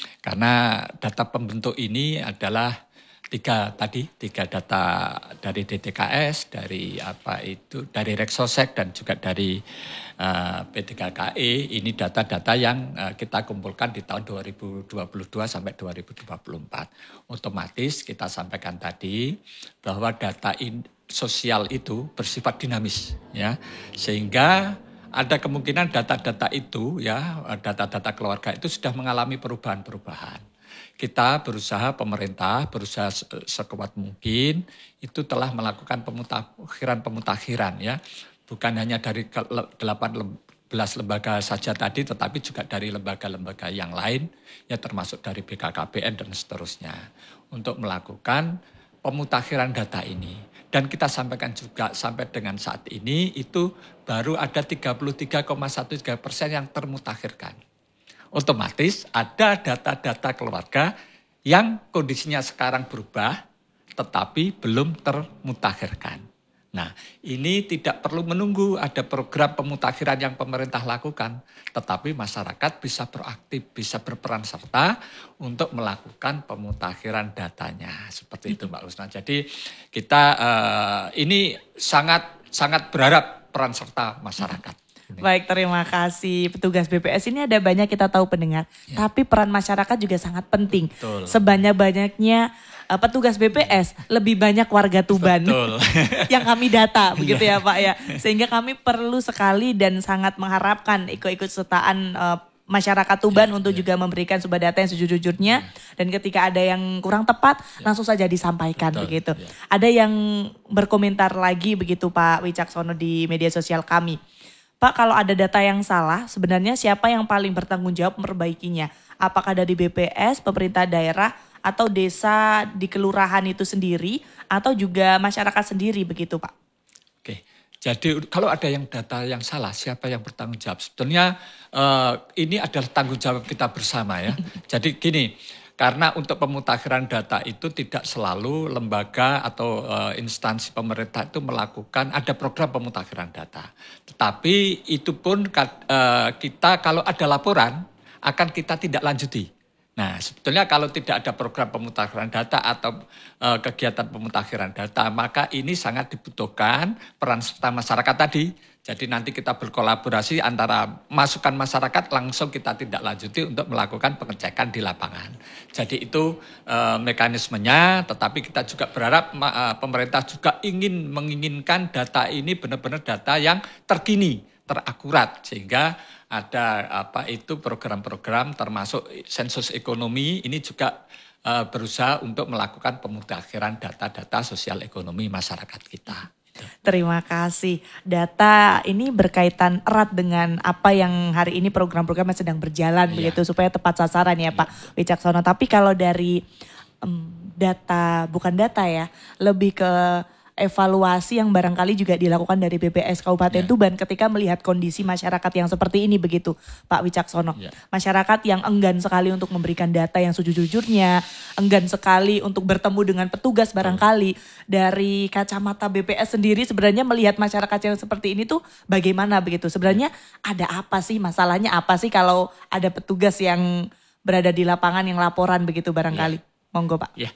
Speaker 1: Karena data pembentuk ini adalah tiga tadi tiga data dari D T K S, dari apa itu dari Reksosek dan juga dari uh, P tiga K E. Ini data-data yang uh, kita kumpulkan di tahun dua ribu dua puluh dua sampai dua ribu dua puluh empat. Otomatis kita sampaikan tadi bahwa data in, sosial itu bersifat dinamis ya. Sehingga ada kemungkinan data-data itu ya, data-data keluarga itu sudah mengalami perubahan-perubahan. Kita berusaha, pemerintah berusaha sekuat mungkin itu telah melakukan pemutakhiran-pemutakhiran ya. Bukan hanya dari delapan belas lembaga saja tadi, tetapi juga dari lembaga-lembaga yang lain, ya termasuk dari B K K B N dan seterusnya. Untuk melakukan pemutakhiran data ini. Dan kita sampaikan juga sampai dengan saat ini itu baru ada tiga puluh tiga koma tiga belas persen yang termutakhirkan. Otomatis ada data-data keluarga yang kondisinya sekarang berubah tetapi belum termutakhirkan. Nah, ini tidak perlu menunggu ada program pemutakhiran yang pemerintah lakukan, tetapi masyarakat bisa proaktif, bisa berperan serta untuk melakukan pemutakhiran datanya. Seperti itu Mbak Husna. Jadi kita uh, ini sangat sangat berharap peran serta masyarakat.
Speaker 2: Baik, terima kasih petugas B P S. Ini ada banyak kita tahu pendengar, ya. Tapi peran masyarakat juga sangat penting. Betul. Sebanyak-banyaknya uh, petugas B P S, lebih banyak warga Tuban yang kami data, begitu ya Pak ya. Sehingga kami perlu sekali dan sangat mengharapkan ikut-ikut sertaan uh, masyarakat Tuban ya, untuk ya. juga memberikan sebuah data yang sejujur-jujurnya. Ya. Dan ketika ada yang kurang tepat, ya. langsung saja disampaikan. Betul, begitu. Ya. Ada yang berkomentar lagi begitu Pak Wicaksono di media sosial kami. Pak, kalau ada data yang salah, sebenarnya siapa yang paling bertanggung jawab memperbaikinya? Apakah dari B P S, pemerintah daerah, atau desa di kelurahan itu sendiri, atau juga masyarakat sendiri begitu Pak?
Speaker 1: Oke, jadi kalau ada yang data yang salah, siapa yang bertanggung jawab? Sebetulnya uh, ini adalah tanggung jawab kita bersama ya. Jadi gini, karena untuk pemutakhiran data itu tidak selalu lembaga atau uh, instansi pemerintah itu melakukan, ada program pemutakhiran data. Tetapi itu pun uh, kita kalau ada laporan akan kita tidak lanjuti. Nah, sebetulnya kalau tidak ada program pemutakhiran data atau uh, kegiatan pemutakhiran data, maka ini sangat dibutuhkan peran serta masyarakat tadi. Jadi nanti kita berkolaborasi antara masukan masyarakat langsung kita tidak lanjuti untuk melakukan pengecekan di lapangan. Jadi itu uh, mekanismenya, tetapi kita juga berharap uh, pemerintah juga ingin menginginkan data ini benar-benar data yang terkini, terakurat, sehingga ada apa itu program-program termasuk sensus ekonomi ini juga uh, berusaha untuk melakukan pemutakhiran data-data sosial ekonomi masyarakat kita.
Speaker 2: Terima kasih. Data ini berkaitan erat dengan apa yang hari ini program-program yang sedang berjalan, ya. begitu supaya tepat sasaran ya, ya. Pak Wicaksono. Tapi kalau dari um, data, bukan data ya, lebih ke evaluasi yang barangkali juga dilakukan dari B P S Kabupaten yeah. Tuban ketika melihat kondisi masyarakat yang seperti ini begitu Pak Wicaksono. Yeah. Masyarakat yang enggan sekali untuk memberikan data yang sejujur-jujurnya, enggan sekali untuk bertemu dengan petugas barangkali. Oh. Dari kacamata B P S sendiri sebenarnya melihat masyarakat yang seperti ini tuh bagaimana begitu? Sebenarnya yeah. ada apa sih, masalahnya apa sih kalau ada petugas yang berada di lapangan yang laporan begitu barangkali? Yeah. Monggo Pak.
Speaker 1: Yeah.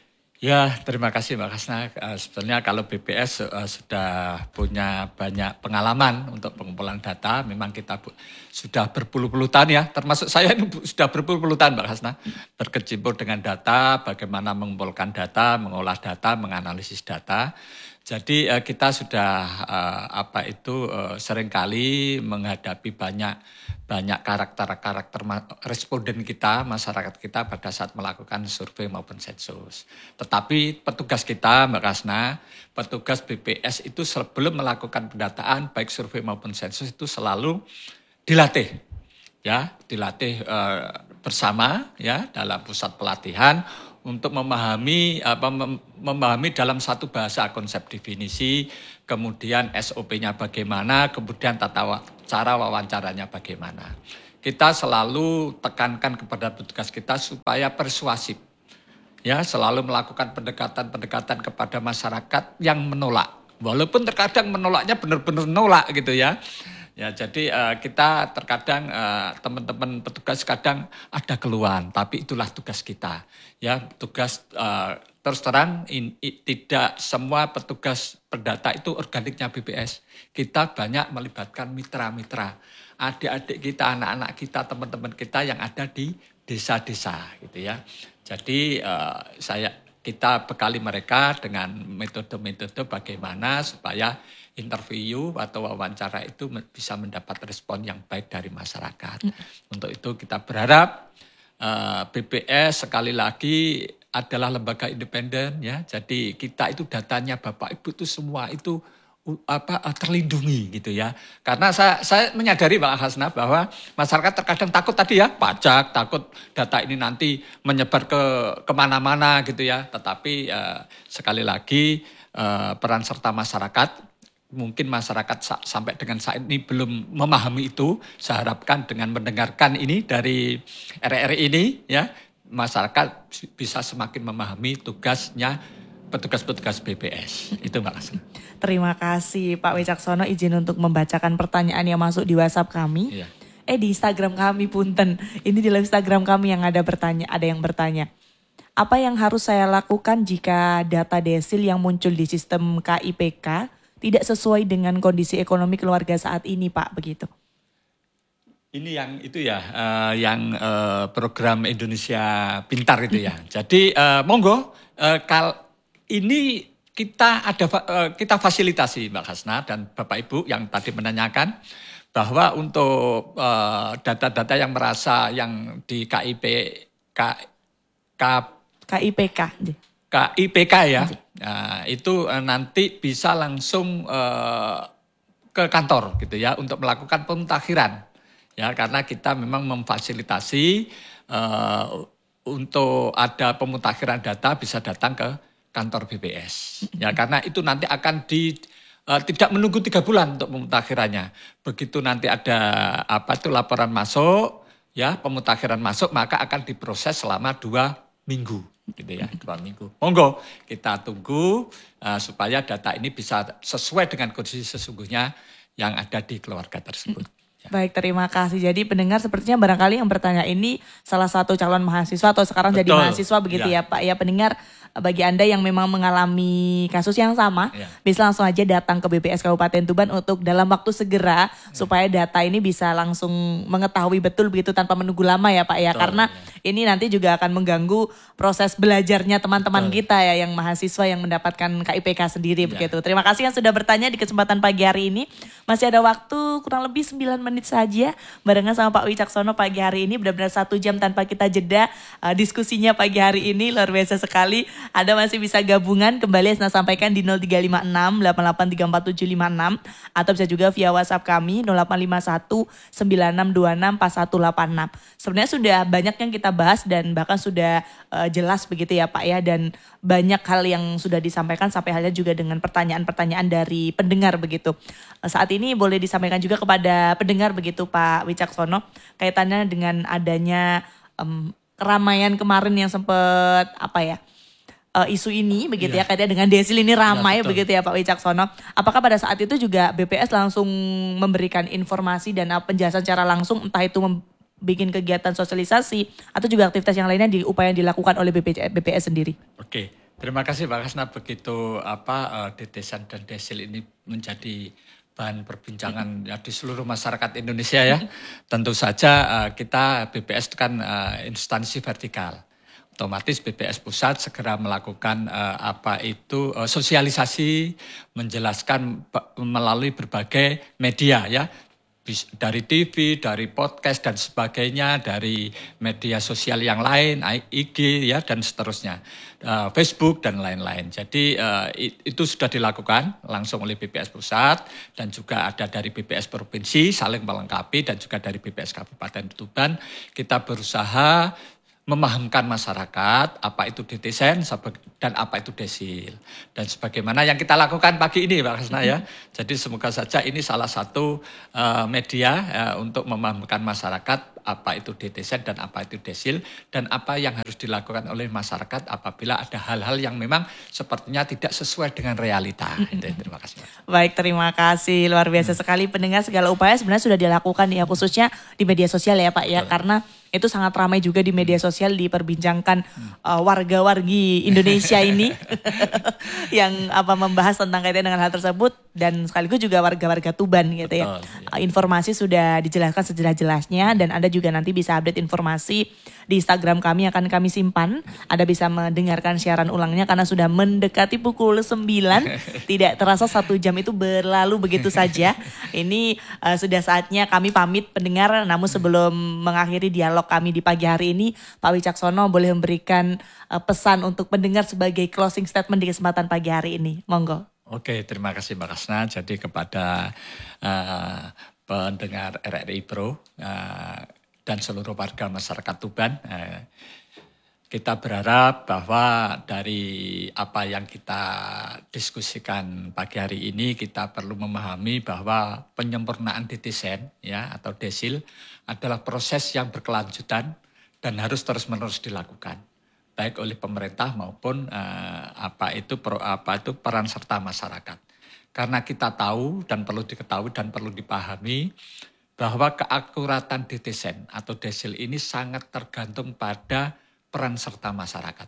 Speaker 1: Ya, terima kasih Mbak Hasna. Uh, sebenarnya kalau B P S uh, sudah punya banyak pengalaman untuk pengumpulan data, memang kita bu- sudah berpuluh-puluh tahun ya, termasuk saya ini bu- sudah berpuluh-puluh tahun Mbak Hasna, berkecimpung dengan data, bagaimana mengumpulkan data, mengolah data, menganalisis data. Jadi uh, kita sudah uh, apa itu uh, seringkali menghadapi banyak banyak karakter-karakter ma- responden kita, masyarakat kita pada saat melakukan survei maupun sensus. Tetapi petugas kita, Mbak Rasna, petugas B P S itu sebelum melakukan pendataan baik survei maupun sensus itu selalu dilatih, ya, dilatih eh, bersama, ya, dalam pusat pelatihan untuk memahami apa mem- memahami dalam satu bahasa konsep definisi, kemudian S O P-nya bagaimana, kemudian tata wa- cara wawancaranya bagaimana. Kita selalu tekankan kepada petugas kita supaya persuasif, ya, selalu melakukan pendekatan-pendekatan kepada masyarakat yang menolak. Walaupun terkadang menolaknya benar-benar menolak gitu ya. Ya, jadi uh, kita terkadang uh, teman-teman petugas kadang ada keluhan, tapi itulah tugas kita. Ya, tugas uh, terus terang in, i, tidak semua petugas perdata itu organiknya B P S. Kita banyak melibatkan mitra-mitra, adik-adik kita, anak-anak kita, teman-teman kita yang ada di desa-desa gitu ya. Jadi uh, saya kita bekali mereka dengan metode-metode bagaimana supaya interview atau wawancara itu bisa mendapat respon yang baik dari masyarakat. Mm. Untuk itu kita berharap uh, B P S sekali lagi adalah lembaga independen ya. Jadi kita itu datanya Bapak Ibu itu semua itu apa terlindungi gitu ya. Karena saya saya menyadari Mbak Hasna bahwa masyarakat terkadang takut tadi ya, pajak, takut data ini nanti menyebar ke kemana-mana gitu ya. Tetapi uh, sekali lagi uh, peran serta masyarakat, mungkin masyarakat sampai dengan saat ini belum memahami itu. Saya harapkan dengan mendengarkan ini dari R R I ini ya, masyarakat bisa semakin memahami tugasnya petugas-petugas B P S. Itu Mbak Asli.
Speaker 2: Terima kasih Pak Wicaksono, izin untuk membacakan pertanyaan yang masuk di WhatsApp kami. Iya. Eh di Instagram kami punten. Ini di live Instagram kami yang ada bertanya, ada yang bertanya. Apa yang harus saya lakukan jika data desil yang muncul di sistem K I P K tidak sesuai dengan kondisi ekonomi keluarga saat ini, Pak, begitu?
Speaker 1: Ini yang itu ya, uh, yang uh, program Indonesia Pintar itu ya. Jadi uh, monggo, uh, kal ini kita ada uh, kita fasilitasi Mbak Hasna dan Bapak Ibu yang tadi menanyakan bahwa untuk uh, data-data yang merasa yang di K I P K K
Speaker 2: K I P K
Speaker 1: K I P K ya, nah, itu uh, nanti bisa langsung uh, ke kantor gitu ya untuk melakukan pemutakhiran ya, karena kita memang memfasilitasi uh, untuk ada pemutakhiran data bisa datang ke kantor B P S ya, karena itu nanti akan di uh, tidak menunggu tiga bulan untuk pemutakhirannya. Begitu nanti ada apa itu laporan masuk ya, pemutakhiran masuk maka akan diproses selama dua minggu gitu ya, dua minggu. Monggo kita tunggu uh, supaya data ini bisa sesuai dengan kondisi sesungguhnya yang ada di keluarga tersebut.
Speaker 2: Ya. Baik, terima kasih. Jadi pendengar sepertinya barangkali yang bertanya ini salah satu calon mahasiswa atau sekarang Betul. Jadi mahasiswa begitu ya. ya Pak. Ya pendengar, bagi Anda yang memang mengalami kasus yang sama, ya. Bisa langsung aja datang ke B P S Kabupaten Tuban untuk dalam waktu segera ya. Supaya data ini bisa langsung mengetahui betul begitu tanpa menunggu lama ya Pak ya. Betul, Karena ya. Ini nanti juga akan mengganggu proses belajarnya teman-teman Betul. Kita ya yang mahasiswa yang mendapatkan K I P K sendiri ya. Begitu. Terima kasih yang sudah bertanya di kesempatan pagi hari ini. Masih ada waktu kurang lebih sembilan menit saja barengan sama Pak Wicaksono pagi hari ini, benar-benar satu jam tanpa kita jeda uh, diskusinya pagi hari ini luar biasa sekali. Anda masih bisa gabungan kembali Asna sampaikan di nol tiga lima enam delapan delapan tiga empat tujuh lima enam atau bisa juga via WhatsApp kami nol delapan lima satu sembilan enam dua enam empat satu delapan enam. Sebenarnya sudah banyak yang kita bahas dan bahkan sudah uh, jelas begitu ya Pak ya, dan banyak hal yang sudah disampaikan sampai halnya juga dengan pertanyaan-pertanyaan dari pendengar begitu. Uh, saat ini boleh disampaikan juga kepada pendengar begitu Pak Wicaksono kaitannya dengan adanya um, keramaian kemarin yang sempat apa ya uh, isu ini begitu ya, ya kaitannya dengan desil ini ramai ya, begitu ya Pak Wicaksono. Apakah pada saat itu juga B P S langsung memberikan informasi dan uh, penjelasan secara langsung, entah itu bikin kegiatan sosialisasi atau juga aktivitas yang lainnya di upaya yang dilakukan oleh B P S sendiri?
Speaker 1: Oke, Terima kasih Pak Kasna, begitu apa uh, detesan dan desil ini menjadi bahan perbincangan ya, di seluruh masyarakat Indonesia ya. Tentu saja uh, kita B P S kan uh, instansi vertikal. Otomatis B P S pusat segera melakukan uh, apa itu uh, sosialisasi, menjelaskan melalui berbagai media ya, dari T V, dari podcast dan sebagainya, dari media sosial yang lain, I G ya dan seterusnya, uh, Facebook dan lain-lain. Jadi uh, itu sudah dilakukan langsung oleh B P S pusat dan juga ada dari B P S provinsi saling melengkapi dan juga dari B P S Kabupaten Tuban. Kita berusaha memahamkan masyarakat apa itu detesan dan apa itu desil. Dan sebagaimana yang kita lakukan pagi ini Pak Kasna ya. Jadi semoga saja ini salah satu uh, media uh, untuk memahamkan masyarakat apa itu detesan dan apa itu desil. Dan apa yang harus dilakukan oleh masyarakat apabila ada hal-hal yang memang sepertinya tidak sesuai dengan realita. Itu, terima kasih.
Speaker 2: Baik, terima kasih. Luar biasa hmm. sekali pendengar, segala upaya sebenarnya sudah dilakukan ya, khususnya di media sosial ya Pak ya. Betul. Karena itu sangat ramai juga di media sosial diperbincangkan uh, warga-wargi Indonesia ini yang apa membahas tentang kaitan dengan hal tersebut dan sekaligus juga warga-warga Tuban gitu ya. Betul, ya. Uh, informasi sudah dijelaskan sejelas-jelasnya dan Anda juga nanti bisa update informasi di Instagram kami akan kami simpan. Anda bisa mendengarkan siaran ulangnya karena sudah mendekati pukul sembilan. Tidak terasa satu jam itu berlalu begitu saja. Ini uh, sudah saatnya kami pamit pendengar, namun sebelum mengakhiri dialog kami di pagi hari ini, Pak Wicaksono boleh memberikan uh, pesan untuk pendengar sebagai closing statement di kesempatan pagi hari ini. Monggo.
Speaker 1: Oke, terima kasih Mbak Kasna. Jadi kepada uh, pendengar R R I Pro uh, dan seluruh warga masyarakat Tuban, uh, kita berharap bahwa dari apa yang kita diskusikan pagi hari ini, kita perlu memahami bahwa penyempurnaan detesan ya atau desil adalah proses yang berkelanjutan dan harus terus-menerus dilakukan, baik oleh pemerintah maupun uh, apa itu pro, apa itu peran serta masyarakat. Karena kita tahu dan perlu diketahui dan perlu dipahami bahwa keakuratan detesan atau desil ini sangat tergantung pada peran serta masyarakat.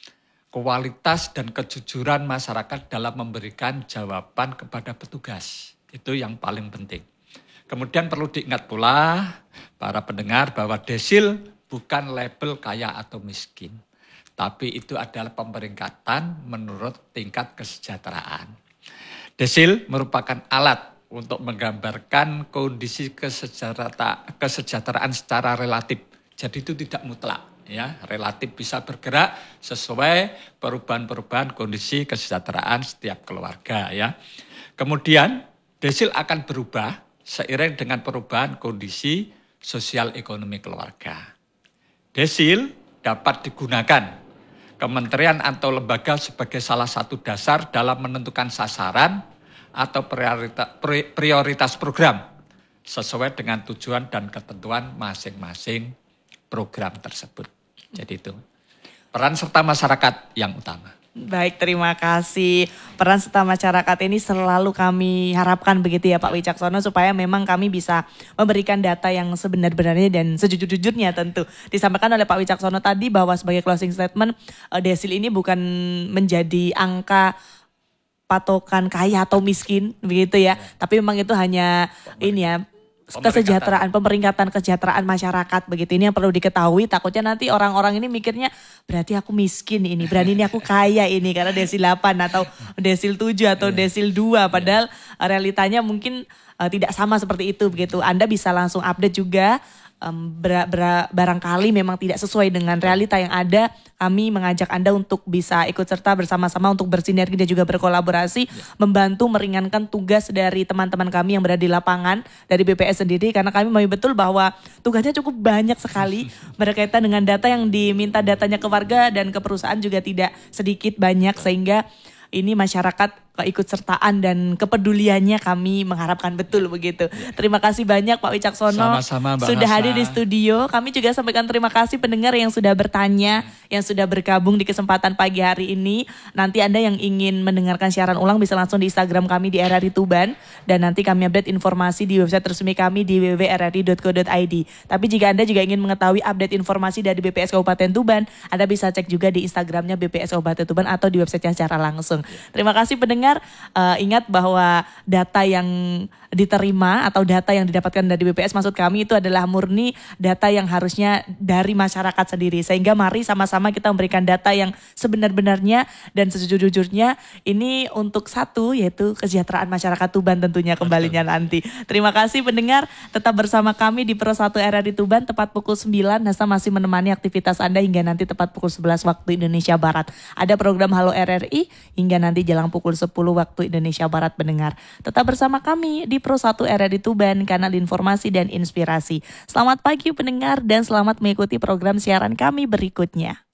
Speaker 1: Kualitas dan kejujuran masyarakat dalam memberikan jawaban kepada petugas. Itu yang paling penting. Kemudian perlu diingat pula para pendengar bahwa desil bukan label kaya atau miskin. Tapi itu adalah pemeringkatan menurut tingkat kesejahteraan. Desil merupakan alat untuk menggambarkan kondisi kesejahteraan secara relatif. Jadi itu tidak mutlak. Ya, relatif bisa bergerak sesuai perubahan-perubahan kondisi kesejahteraan setiap keluarga ya. Kemudian desil akan berubah seiring dengan perubahan kondisi sosial ekonomi keluarga. Desil dapat digunakan kementerian atau lembaga sebagai salah satu dasar dalam menentukan sasaran atau prioritas, prioritas program sesuai dengan tujuan dan ketentuan masing-masing program tersebut. Jadi itu peran serta masyarakat yang utama.
Speaker 2: Baik, terima kasih. Peran serta masyarakat ini selalu kami harapkan begitu ya Pak Wicaksono, supaya memang kami bisa memberikan data yang sebenar-benarnya dan sejujur-jujurnya tentu. Disampaikan oleh Pak Wicaksono tadi bahwa sebagai closing statement, desil ini bukan menjadi angka patokan kaya atau miskin begitu ya. ya. Tapi memang itu hanya ini ya, kesejahteraan, pemeringkatan kesejahteraan masyarakat begitu. Ini yang perlu diketahui, takutnya nanti orang-orang ini mikirnya berarti aku miskin ini, berarti ini aku kaya ini karena desil delapan atau desil tujuh atau desil dua, padahal realitanya mungkin uh, tidak sama seperti itu begitu. Anda bisa langsung update juga. Um, ber, ber, barangkali memang tidak sesuai dengan realita yang ada, kami mengajak Anda untuk bisa ikut serta bersama-sama untuk bersinergi dan juga berkolaborasi, ya. Membantu meringankan tugas dari teman-teman kami yang berada di lapangan dari B P S sendiri, karena kami memahami betul bahwa tugasnya cukup banyak sekali berkaitan dengan data yang diminta datanya ke warga dan ke perusahaan juga tidak sedikit banyak, sehingga ini masyarakat keikutsertaan dan kepeduliannya kami mengharapkan betul begitu. Terima kasih banyak Pak Wicaksono.
Speaker 1: Sama-sama Mbak
Speaker 2: sudah
Speaker 1: Hasa.
Speaker 2: hadir di studio. Kami juga sampaikan terima kasih pendengar yang sudah bertanya, yang sudah bergabung di kesempatan pagi hari ini. Nanti Anda yang ingin mendengarkan siaran ulang bisa langsung di Instagram kami di R R I Tuban, dan nanti kami update informasi di website resmi kami di w w w titik r r i titik co titik i d. Tapi jika Anda juga ingin mengetahui update informasi dari B P S Kabupaten Tuban, Anda bisa cek juga di Instagramnya B P S Kabupaten Tuban atau di websitenya secara langsung. Terima kasih pendengar. Uh, ingat bahwa data yang diterima atau data yang didapatkan dari B P S maksud kami itu adalah murni data yang harusnya dari masyarakat sendiri. Sehingga mari sama-sama kita memberikan data yang sebenar-benarnya dan sejujur-jujurnya. Ini untuk satu, yaitu kesejahteraan masyarakat Tuban tentunya kembalinya nanti. Terima kasih pendengar, tetap bersama kami di Pro satu R R I Tuban tepat pukul sembilan. Nasa masih menemani aktivitas Anda hingga nanti tepat pukul sebelas waktu Indonesia Barat. Ada program Halo R R I hingga nanti jelang pukul sepuluh waktu Indonesia Barat pendengar. Tetap bersama kami di Pro satu R R I Tuban, kanal informasi dan inspirasi. Selamat pagi pendengar dan selamat mengikuti program siaran kami berikutnya.